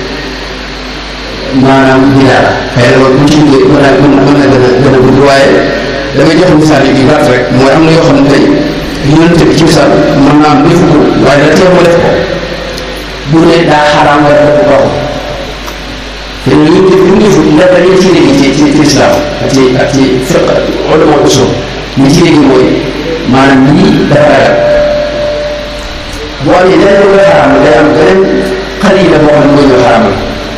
maanaam bii daal xëy na loolu bu ci liggéey mën na gën a gudd waaye damay jox misaal yi gàtt rek mooy am na yoo xam ne tey yonent bi ci misaal mën naa am defu ko waaye la tee mu def ko bu ne daa xaraam wala dafa baaxul te yonent bi bu mu defut ndax dañuy ci dégg ci islam ak ci fiq ulama usul li ci dégg mooy maanaam lii dafa ragal boo amee leneen lu koy xaraamal day am beneen xalila boo xam ne mooy ñëw xaraamal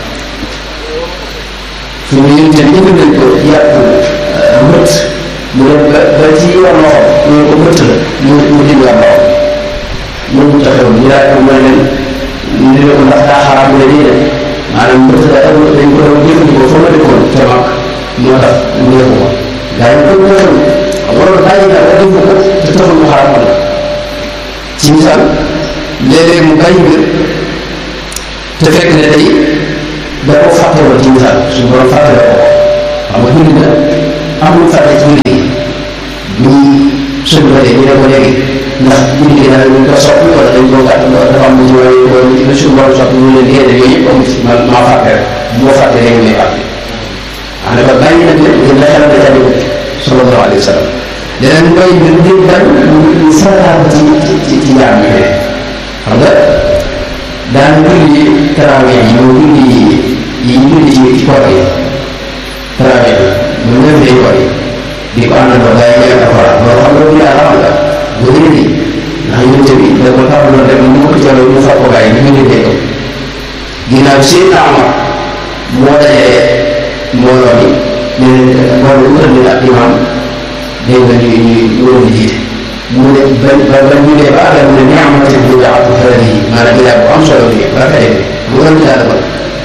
fi mu yonent bi jënd nañ ko yàpp mbët mu dem ba ci yoon loxo ñu ko mbëtt la mu dindi am loxo moom mu taxaw ñu laaj ko mooy leen ñu ne ko ndax daa xaraam mu ne nii de maanaam mbëtt la dañ ko doon jëfandikoo fa ma dëkkoon te mag moo tax mu ne ko gaa yi ko mooy waroon bàyyi naa ko def ko te taxul mu xaraam la ci misaal léeg-léeg mu bàyyi mbir te fekk ne tey da koo fàtte woon ci misaal suñu borom fàtte la ko xam nga bind na amul fàtte ci julli bi sëlmalee ñu ne ko léegi ndax julli gi daal dañ ko soppi wala dañ koo gàtt dafa am lu ci wala lu suñu borom soppi ñu leen liggéey yooyu yëpp amu ci maa fàtte rek bu ma fàtte léegi may fàtte wax ne ko bàyyi nag leen gën la xelal da caa dugg sallallahu alayhi wa sallam leneen mooy mbir di bañ ñu farataal ci jaam yi ne xam nga daan julli tarawih yi moom julli yi ñu julli ci koor yi tarawih yi mu ñëw day koor yi di ko àndandoo gars yi ñëw alxuraan loolu xam nga bu yaa xam nga bu dee nii ndax yonent bi da ko tàmbaloon rek ñu ko jëloon ñu far ko gars yi ñu liggéey ko ginnaaw Seydina Omar moo dajee mbooloo mi ne mbooloo utal leen ak imaam dégg nga ñu waroon di jiite mu ne ba ñu dee ba àggal mu ne ni'matul bidaatu haadihi maanaam bidaa bu am solo bi rafet bi mu ënd laa defal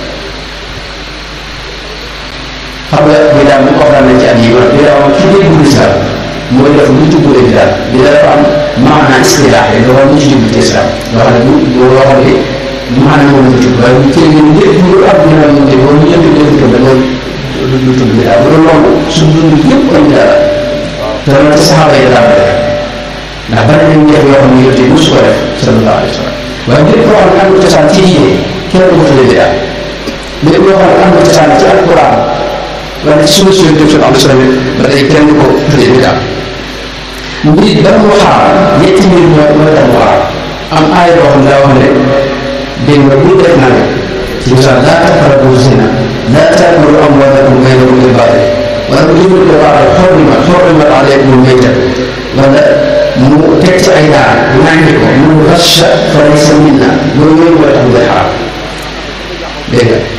xam nga bidaa bi waxtaan nañ ci at yi maanaam bidaa moom ci dégg lislaam mooy def lu tuddee bidaa bidaa dafa am maanaa istilaax yi dafa am lu ci jublu ci islam loo xam ne bu loo xam ne maanaam moom la tudd waaye bu ci léegi lépp lu am dina ñu dégg wala ñu leen di dégg da mooy lu tudd bidaa bu doon loolu suñ dund yëpp ay bidaa la te loolu ci saxaaba yi daan def ndax bari nañu def yoo xam ne yow tey mosu ko def sallallahu alayhi wa sallam waaye lépp loo xam ne am na cosaan ci diine kenn du ko tuddee bidaa lépp loo xam ne am na cosaan ci alquran wala ci suñu suñu def am solo ba tey kenn du ko tuddee bidaa mbir ba mu xaar ñetti mbir mooy tax mu xaar am aaya boo xam ne daa wax ne dégg nga bu def naa ci misaal laa taqrabu zina laa taakulu amwaalakum baynakum bil baatil wala bu jëmul ko wax xurrimat alaykum al-mayta wala mu teg ci ay daan ñaangi ko mu rasha fa laysa minna loolu yooyu mooy tax muy xaar dégg nga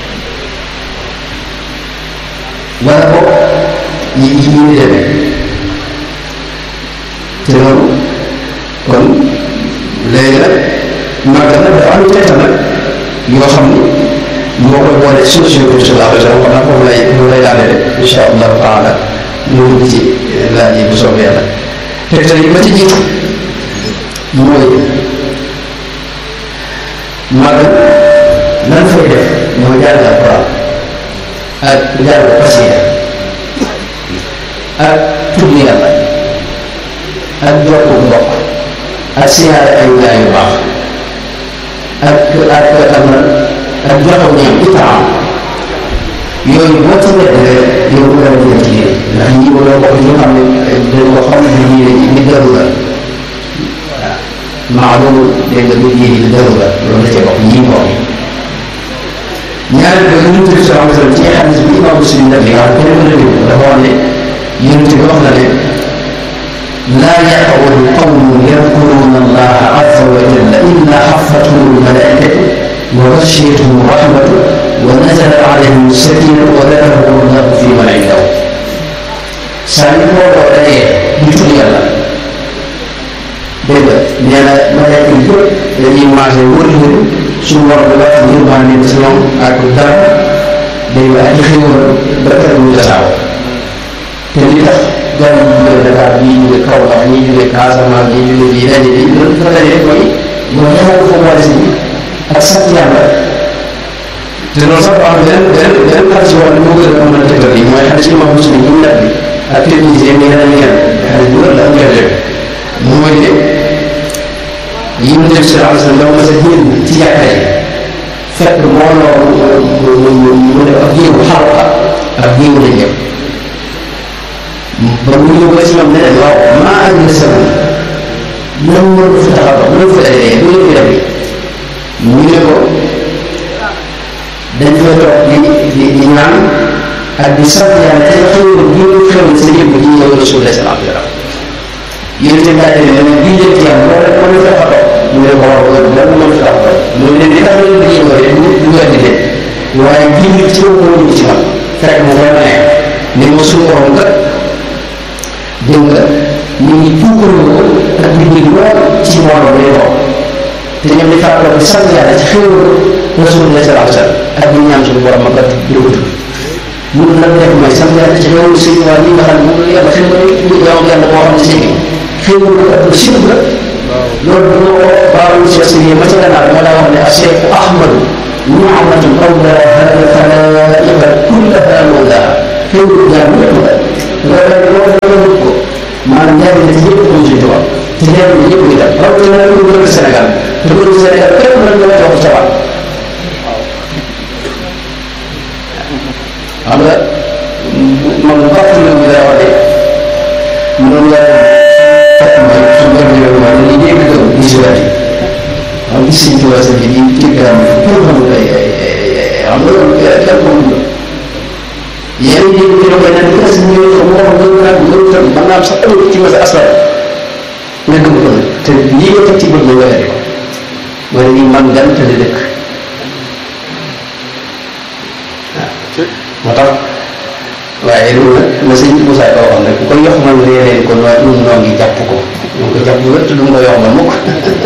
wala ko yi ñu demee te loolu kon léegi nag màggal nag dafa am tegtal nag yoo xam ni moo koy boole solution bi sallallahu alayhi wa sallam xam naa foofu lay daane rek insha allahu taala ñu dugg ci laaj yi bu soobee yàlla tegtal yi ba ci jiitu mooy màggal lan fay def mooy jàng alquran ak jàng xasida ak tudd yàlla ak jokku mbokk ak siyaare ay gaa yu baax ak joxew ñam itaam yooyu boo ci wedd rek yow bu dara jël ci yéen ndax ñi ko doon bokk ñi xam ne dañ ko xam ne ñii ni daru la waaw maalum dégg nga nit ñi daru la loolu la ca bokk ñii mbokk yi ñaareel ba yonent bi sallallahu alayhi wa sallam ci xadis bi imam Muslim def li nga xam kenn mën a dégg dafa wax ne yonent bi wax na ne laa yaq'udu qawmun yadkuruna allaha azza wa jalla illa xaffatuhum almalaikatu wa ghashiyatuhum rahmatu wa nazalat alayhim sakinatu wa dakarahum allahu fi man indahu saa yu booloo dajee di tudd yàlla dégg nga nee na malaaka yi yëpp dañuy maase wër leen suñu war bi wax yërmande ci ñoom ak dara dégg nga ak xéwal ba kër ñu tasaawoo te li tax gan yi jóge Dakar ñii jóge Kaolack ñii jóge Casamance ñii jóge fii daje bi loolu dafa daje rek mooy xewal foofu wàllu si bi ak sant yàlla te loolu sax am beneen xalis yoo xam ne moo gën a mën a tegtal yi mooy xalis imam Muslim ñu nat bi ak technicien bi yeneen yeneen xalis bu wër la am jafe mooy ne yi mu def sallallahu alayhi wa sallam dafa mas a génn ci jàkka yi fekk mbooloo mu def ak géewu xalqa ak géewu lañ def ba mu ñëw ba si ñoom ne leen waaw maa àgg na sama lan moo fi tax a dox lan fi dajee lu leen fi def ñu ne ko dañ fa toog di ñaan ak di sant yàlla te xéwal gi ñu xéwal sa jëmm ji ñëw Rasulullah sallallahu alayhi wa sallam yéen itam daa demee ne bii leen ci yàlla loolu rek moo leen fi tax a dox ñu ne ko waaw lan moo fi tax a dox mu ne li tax leen di ñëw rek du weddi leen waaye bii ci moo ñu ci man fekk mu koy maye ni ma suñu borom kat dégg nga ñu ngi puukaroo ko ak nit ñi lool ci mbooloo day toog te ñoom di fàttaloo di sant yàlla ci xéwal Rasulullah sallallahu alayhi wa sallam ak ñu ñaan suñu borom ak di ko tudd ñun lan def mooy sant yàlla ci xéwal sëñ waa ñi nga xam ne moom la yàlla xéwal ñu jaamu yàlla boo xam ne sëñ bi xéwal ko ak sirb la loolu bu ma ko baawul si si ma ca gannaaw moo daa wax ne Cheikh Ahmadu ni'matun awla hada fala yabal kullaha mawlaha xéwal jaam ñëpp la loolu ko maanaam ñaari nit ñëpp ñu ci tubaab te ñaari nit ñëpp ñu dem rawatina nag ñu bëgg Sénégal te bëgg Sénégal képp nag nga wax ca xam nga man bu baax ci loolu day wax de mënoon nga fekk ma suñu borom ñëwee ma ne lii dégg gëm gis wati am gis sëñ Tuubaa sa bi di jéggaam pour xam ay xam nga loolu kenn moom yéen ñi ñu doon bañ a def parce que ñu ko mo xam nga nga tam man naa sax ëllëg ci masa asrar nga gëm ko te lii nga teg ci bët nga wéyati ko mooy ni man gan te di dëkk moo tax waaye loolu nag la sëñ Moussa Ka waxoon rek ku ko yox man réereen ko ñun noo ngi jàpp ko ñu ko jàpp wér te du nga yox man mukk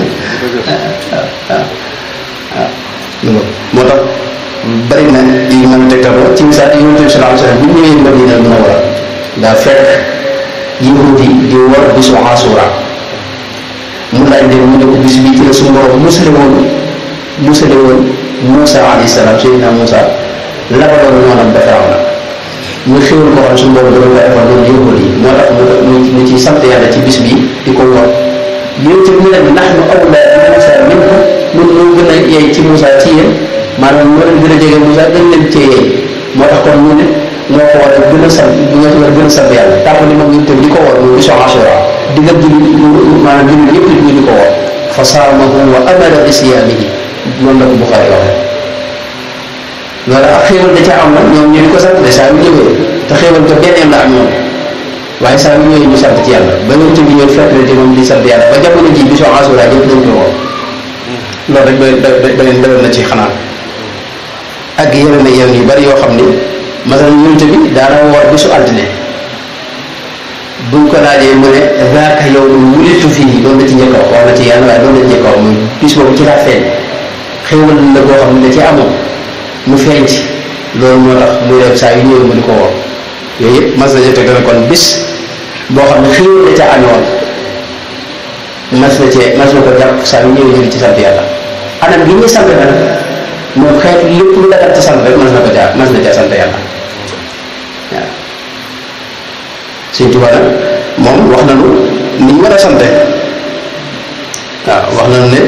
moo tax bari na yi mën a tegtaloo ci misaal yonent bi sallallahu alayhi wasallam bi mu ñëwee Madina Munawwara daa fekk yahudi di war bisu Ashura mu laaj leen mu ne ko bis bi ci la suñu borom musale woon Moussa alayhi salaam Seydina Moussa labaloon noonam ba Firawna muy xéwal koo xam suñu borom da doon defal loolu yahudi moo tax mu ci sant yàlla ci bis bi di ko wor yonent bi ne nahnu awlaa bi Moussa minkum ñun ñoo gën a yey ci Moussa ci yéen maanaam ñoo leen gën a jege Moussa gën leen cee yey moo tax kon ñu ne ñoo ko war a gën a sant ñoo ci war a gën a sant yàlla tàmbali mag ñu tam di ko wor muy bisu Ashura digal julli maanaam julli yëpp ñu di ko wor fa saamahu wa amara bi siyaamihi noonu la ko Buxaari waxee loolu ak xéewal da ca am nag ñoom ñu di ko sant de saa yu ñëwee te xéewal ko benn la ak ñoom waaye saa yu ñëwee ñu sant ci yàlla ba ñu tëgg ñëw fekk na di moom di sant yàlla ba jamono ji bisu Ashura ñëpp dañ ko wor loolu rek doyoon na ci xanaa ak yeneen yu bari yoo xam ni masalan yonent bi daana woor bisu altine buñ ko laajee mu ne zaaka yawmun wulidtu fiihi loolu la ci njëkk a wax na ci yàlla waaye loolu la njëkk a wax muy bis boobu ci laa feeñ xéwal la goo xam ne da ci amoon mu feeñ ci loolu moo tax muy dem saa yu ñëwee mu di ko woor yooyu yëpp mas nañu teg kon bis boo xam ne xéwal da ca amoon mas na ko jàpp saa yu ñëwee ñu ci sant yàlla anam gi ñuy sant nag moom xeetu lépp lu dagat ci sant rek mas na ca sant yàlla waaw Sëñ Tuubaa nag moom wax nañu ni ñu war a sante waaw wax nañu ne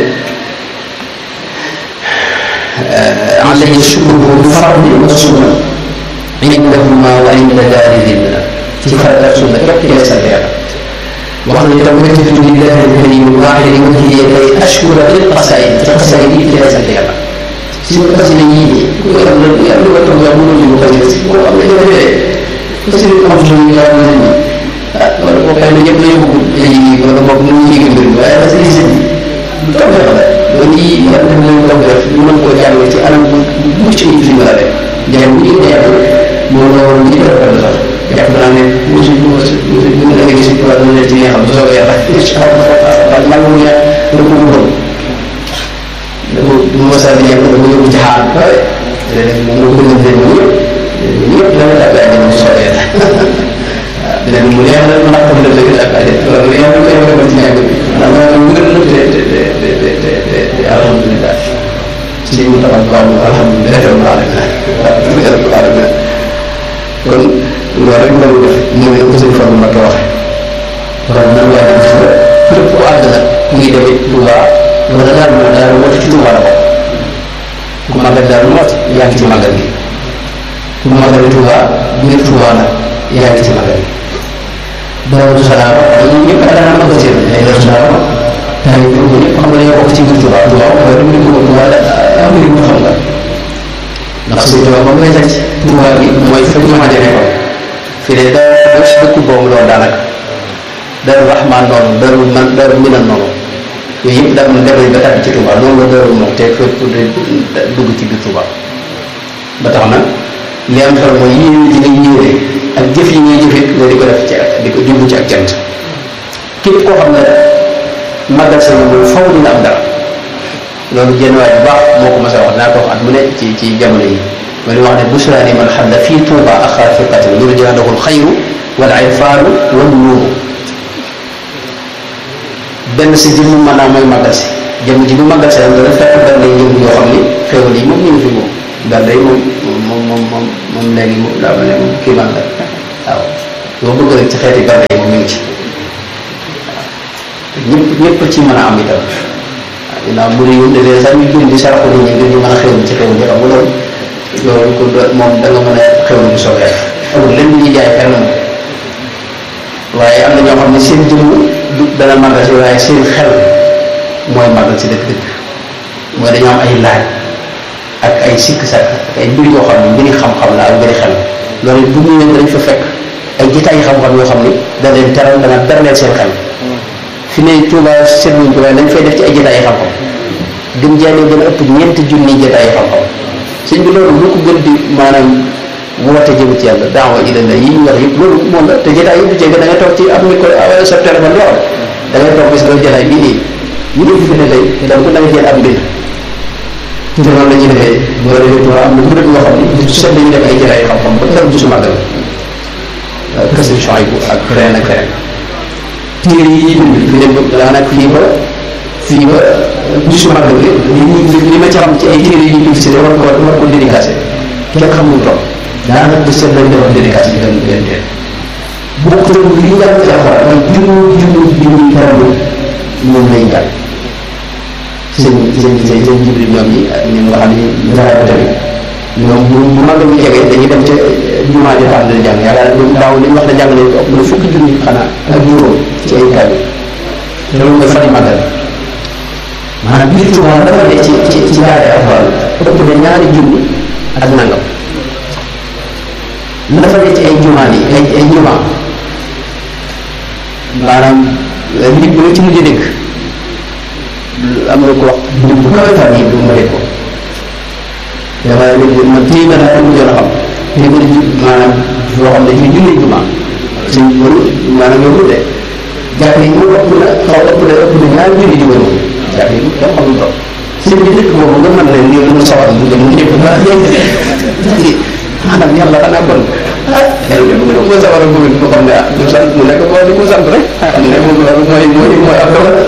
alayhi shukruhu bi fardi wa sunna indahuma wa inda daari zilna ci farata sunna képp ci lay sant yàlla wax nañu tam wajjahtu lillahi al-karim al-wahid wajhiya kay ashkura bil qasaid ci qasaid yi ci lay sant yàlla suñu xasida yii ku ko am lu ko tax nga mënul ñu xasida si boo am na jafe-jafe xasida yi am suñu yaa ngi leen wala boo xëy na ñëpp dañoo bëgg léegi wala boog nu ñu yëgee mbir mi waaye xasida yi sëñ bi taw feex la loolu yi yàlla def nañu taw feex ñu mën koo jàng ci anam bu mucc ayib suñu la rek jàng bu ñu jàng moom la waroon ñi def la sax jàpp naa ne musu ñu da nga gis ko dana leen ci neexal bu soobee yàlla incha allah maa ngi mu ñaan da ko bëggoon du ma saa di ñàkk da ko yóbbu ci xaar waaye moom moo gën a dégg ñëpp dana tàbbi àjjana bu soobee yàlla waaw dinañ mu neex la mu naqam def dëgg tàbbi àjjana loolu yàlla koy defal ci ñàkk bi maanaam mu gën te alhamdulilah ci mu taxaw bu baax alhamdulilah rabbil alamin kon loolu rek la ñu def mooy ko sëñ Fallu Mbakke waxe kon nan waa def képp ku àgg nag mu ngi demee Touba wala daal woote ci Touba la ko ku màggal daal moot yaa ngi ci màggal gi ku màggal Touba biir Touba la yaa ngi ci màggal gi Daaru Salaam ñun ñëpp dana màggal seen ay Daaru Salaam tay ñëpp xam nga dañoo bokk ci biir Touba Touba mooy dama di ko Touba am mbir mu xam nga ndax sëñ Touba moom ngay teg Touba gi mooy fa ñu xamante ne ko fii de daa si dëkku boobu loolu daanaka Daaru Rahmaan noonu Daaru Minan noonu yooyu yëpp daal dem nañ ba tàbbi ci Touba loolu la Daaru moom te fépp dugg ci biir Touba ba tax na li am solo mooy yéene ji ngay yéene ak jëf yi ngay jëfit nga di ko def ci ak di ko jublu ci ak cant képp koo xam ne màggal sa moom faw dina am dara loolu jenn waay bu baax moo ko mas a wax naa ko wax at mu ne ci jamono yi ma ni wax ne busraani man xam ne fii Touba axaa fiqatin yurjaa lahu alxayru wal irfaanu wan nuuru benn si jëmm maanaam mooy màggal si jëmm ji bu màggal si dana fekk benn jëmm yoo xam ni xéwal yi moom ñu ngi fi moom daal day moom léegi moom daa ma ne moom kii man la waaw loo bëgg rek ci xeeti berne yi ñu ngi ci ñëpp ci mën a am itam waaw ginnaaw bu dee de leen sax ñu jëm di saraxu nit ñi ngir ñu mën a xewlu ci xewlu xam nga loolu ko moom da nga mën a xewlu bu soobee amul lenn ñuy jaay fenn moom waaye am na ñoo xam ne seen jëmm du dana màggal si waaye seen xel mooy màggal si dëkk-dëkk mooy dañoo am ay laaj ak ay sikk sak ak ay mbir yoo xam ne mbiri xam-xam la ak mbiri xel loolu bu ñu ñëwee dañ fa fekk ay jitaay xam-xam yoo xam ne da leen teral dana berneel seen xel fi ne Touba seetluñ ko waaye lañ fay def ci ay jitaay xam-xam gën jaanee gën a ëpp ñeenti junni jitaay xam-xam sëñ bi loolu lu ko gën di maanaam woote jëm ci yàlla daawa ila la yi ñu wax yëpp loolu moom la te jotaay yëpp jege da ngay toog ci am micro sa téléphone di wax da ngay toog gis loolu jotaay bii nii ñu ngi fi ne tey donc da nga jël ab mbir te noonu la ñuy defee boo defee Tuuba am na murid yoo xam ne bis set dañuy def ay jotaay xam-xam ba keroog bisu màggal kës bi champs yi ak ren ak ren téere yi bind fi ne daanaka fii ba bisu màggal bi li ma ci xam ci ay téere yi ñu fi war ko dédicacé kenn xamul toll daanaka bu seet lañ defoon dédicace bi benn teel bokk na li ñu jàng ci alxuraan mooy junni karamul moom lañ jàng seen jibril ñoom ñi ak ñi nga xam ne ñu raay ko tamit ñoom bu màggal bu jegee dañuy dem ca jumaa ji xam ne jàng yaakaar ñoom daaw li ñu wax ne jàng nañ ko ëpp na fukki junni xanaa ak juróom ci ay kaw te loolu mooy fan yi màggal maanaam biir Tuubaa dafa ne ci daara alxuraan ëpp na ñaari junni ak nangam la dafa ne ci ay jumaan yi ay jumaa maanaam nit bi nga ci mujj dégg am na ko wax nit bu kawe fan yi bu ma dégg ko dafay man téeméer ak mujjoon a xam téeméer maanaam yoo xam ne ci junni jumaa suñ loolu maanaam yow de jàkk yi moom ëpp na ñaari junni jumaa moom jàkk yi kenn xamul toog seen bi dëkk boobu nga mën leen lii lu mu sawar mu jëm ñëpp maanaam yàlla xanaa kon yàlla mu ne moo sawar a bëgg ko xam ne mu sant mu nekk boo di mu sant rek xam ne moom loolu mooy ab dogal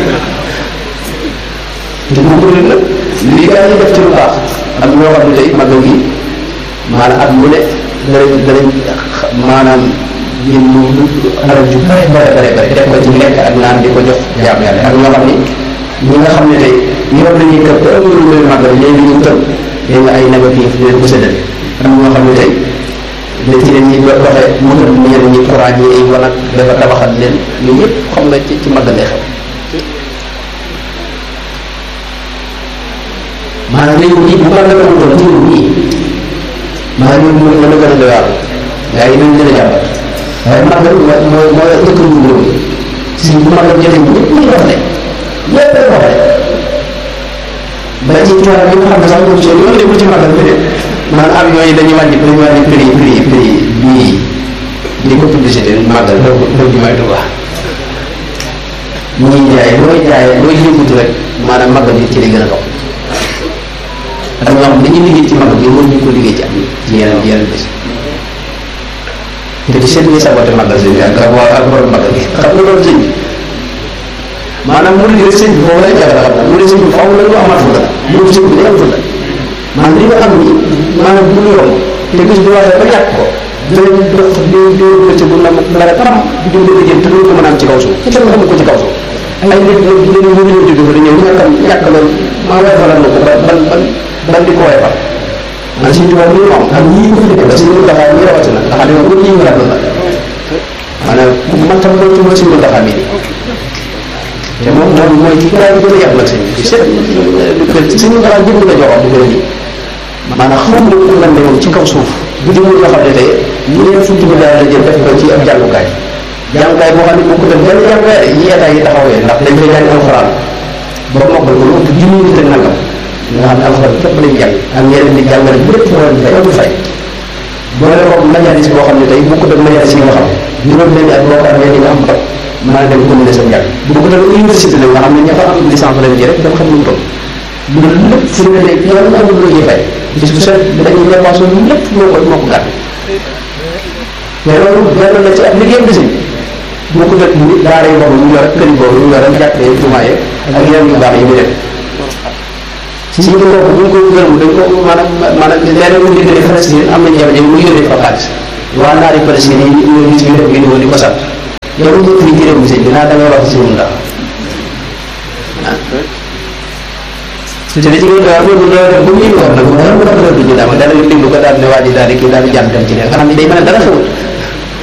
te mu bëgg nag li gaa yi def ci lu baax am ñoo xam ne tey magal gi maanaam at mu ne danañ maanaam jël lu alal ju bare def ko ci lekk ak naan di ko jox jaam yàlla ak ñoo xam ne ñi nga xam ne tey ñoom dañuy kër te amul lu leen màggal léegi ñu tël dégg nga ay négatif di leen ko séddale am ñoo xam ne tey da ci leen ñi doxee mu tël ñenn ñi courant ñi ay wanag dafa tabaxal leen yooyu yëpp xam nga ci màggal lay xew maanaam léegi nii bu màggal amutoon ci nii maanaam ñoom mooy mën a gën a doy waar gaa yi nañ leen a jàmbat waaye màggal mooy dëkk ñu réew mi si bu màggal jotee ñëpp ñu dox ne ñëpp a wax ba ci tubaab yi nga xam ne sax ñoom seen yoon nekkul ci màggal bi de maanaam avion yi dañuy wàññi prix bii di ko publicité màggal doo jumaay Tuubaa ñuy jaay looy yëngutu rek maanaam màggal yi ci li gën a dox ak ñoo xam dañuy liggéey ci màggal bi mën ñu ko liggéey ci am ci yeneen bés te di seet ñi saboté màggal sëñ bi ak borom màggal gi xam nga loolu sëñ bi maanaam mu di sëñ bi foofu lay jàppale xam na mu di sëñ bi faaw la ñu amaat fu la mu sëñ bi day am fu la maanaam li nga am ni maanaam bu ñu yomb te bis bu waxee ba ñàkk ko danañ dox di bëcc bu na la rek param di bëgg jëm te loolu ko mën a am ci kaw suuf ci tamit xamu ko ci kaw suuf ay nit nag ñu jóge fa di ñëw ñàkk loolu maa way falal na ko ban di ko way fal man suñu tubaab ñu moom ak ñii ko fi nekk suñu daxaa ñi rawatina nga xam ne moom ñii ñu rafetlu la maanaam man tam loolu ci mooy suñu daxaa mi te moom mooy ci gën a yàq nag sëñ bi seet suñu daxaa jënd la joxoon di ko nii maanaam xamul ko lan ne moom ci kaw suuf bu jëmul nga xam ne tey ñeneen fukki bi daal la jël def ko ci ab jàngukaay boo xam ne boo ko def benn jàngukaay yi état yi taxawee ndax dañ fay jàng alxuraan ba mokkal ko lu ëpp junni nit ak nangam nga xam ne alxuraan képp lañ jàng ak ñeneen di jàngale bu lépp moo leen fay amul fay boole ko majalis boo xam ne tey bu ko def majalis yi nga xam juróom benn at boo ko amee di nga am bac mën a dem continuer sa njàng bu ko def université la nga xam ne ña fa am licence lañ ji rek dama xam nu mu toll loolu lépp fi mu ne léegi yow amul lu ñuy fay bis bu set dañuy dépassé lépp moo ko gàtt te loolu benn la ci ab liggéeyam di sëñ boo ko def ni daara yi boobu ñu yor ak kër yi boobu ñu yor ak jàkkee jumaaye ak yeneen yu baax yi muy def si ñu kooku bu ñu ko gërëm dañ ko maanaam leneen mu liggéey Palestine am nañ jafe-jafe mu yónnee fa xaalis waa naari Palestine yi ñoo gis ñu def vidéo di ko sant yow lu ñu ci réew mi sëñ bi naa da ngay wax si wun ndax te li ci gën a bu ñu war nag dara du ñu daal dara déglu ko daal ne waa ji daal di kii daal di jàmm dem ci leen xanaa ni day mën a dara xewut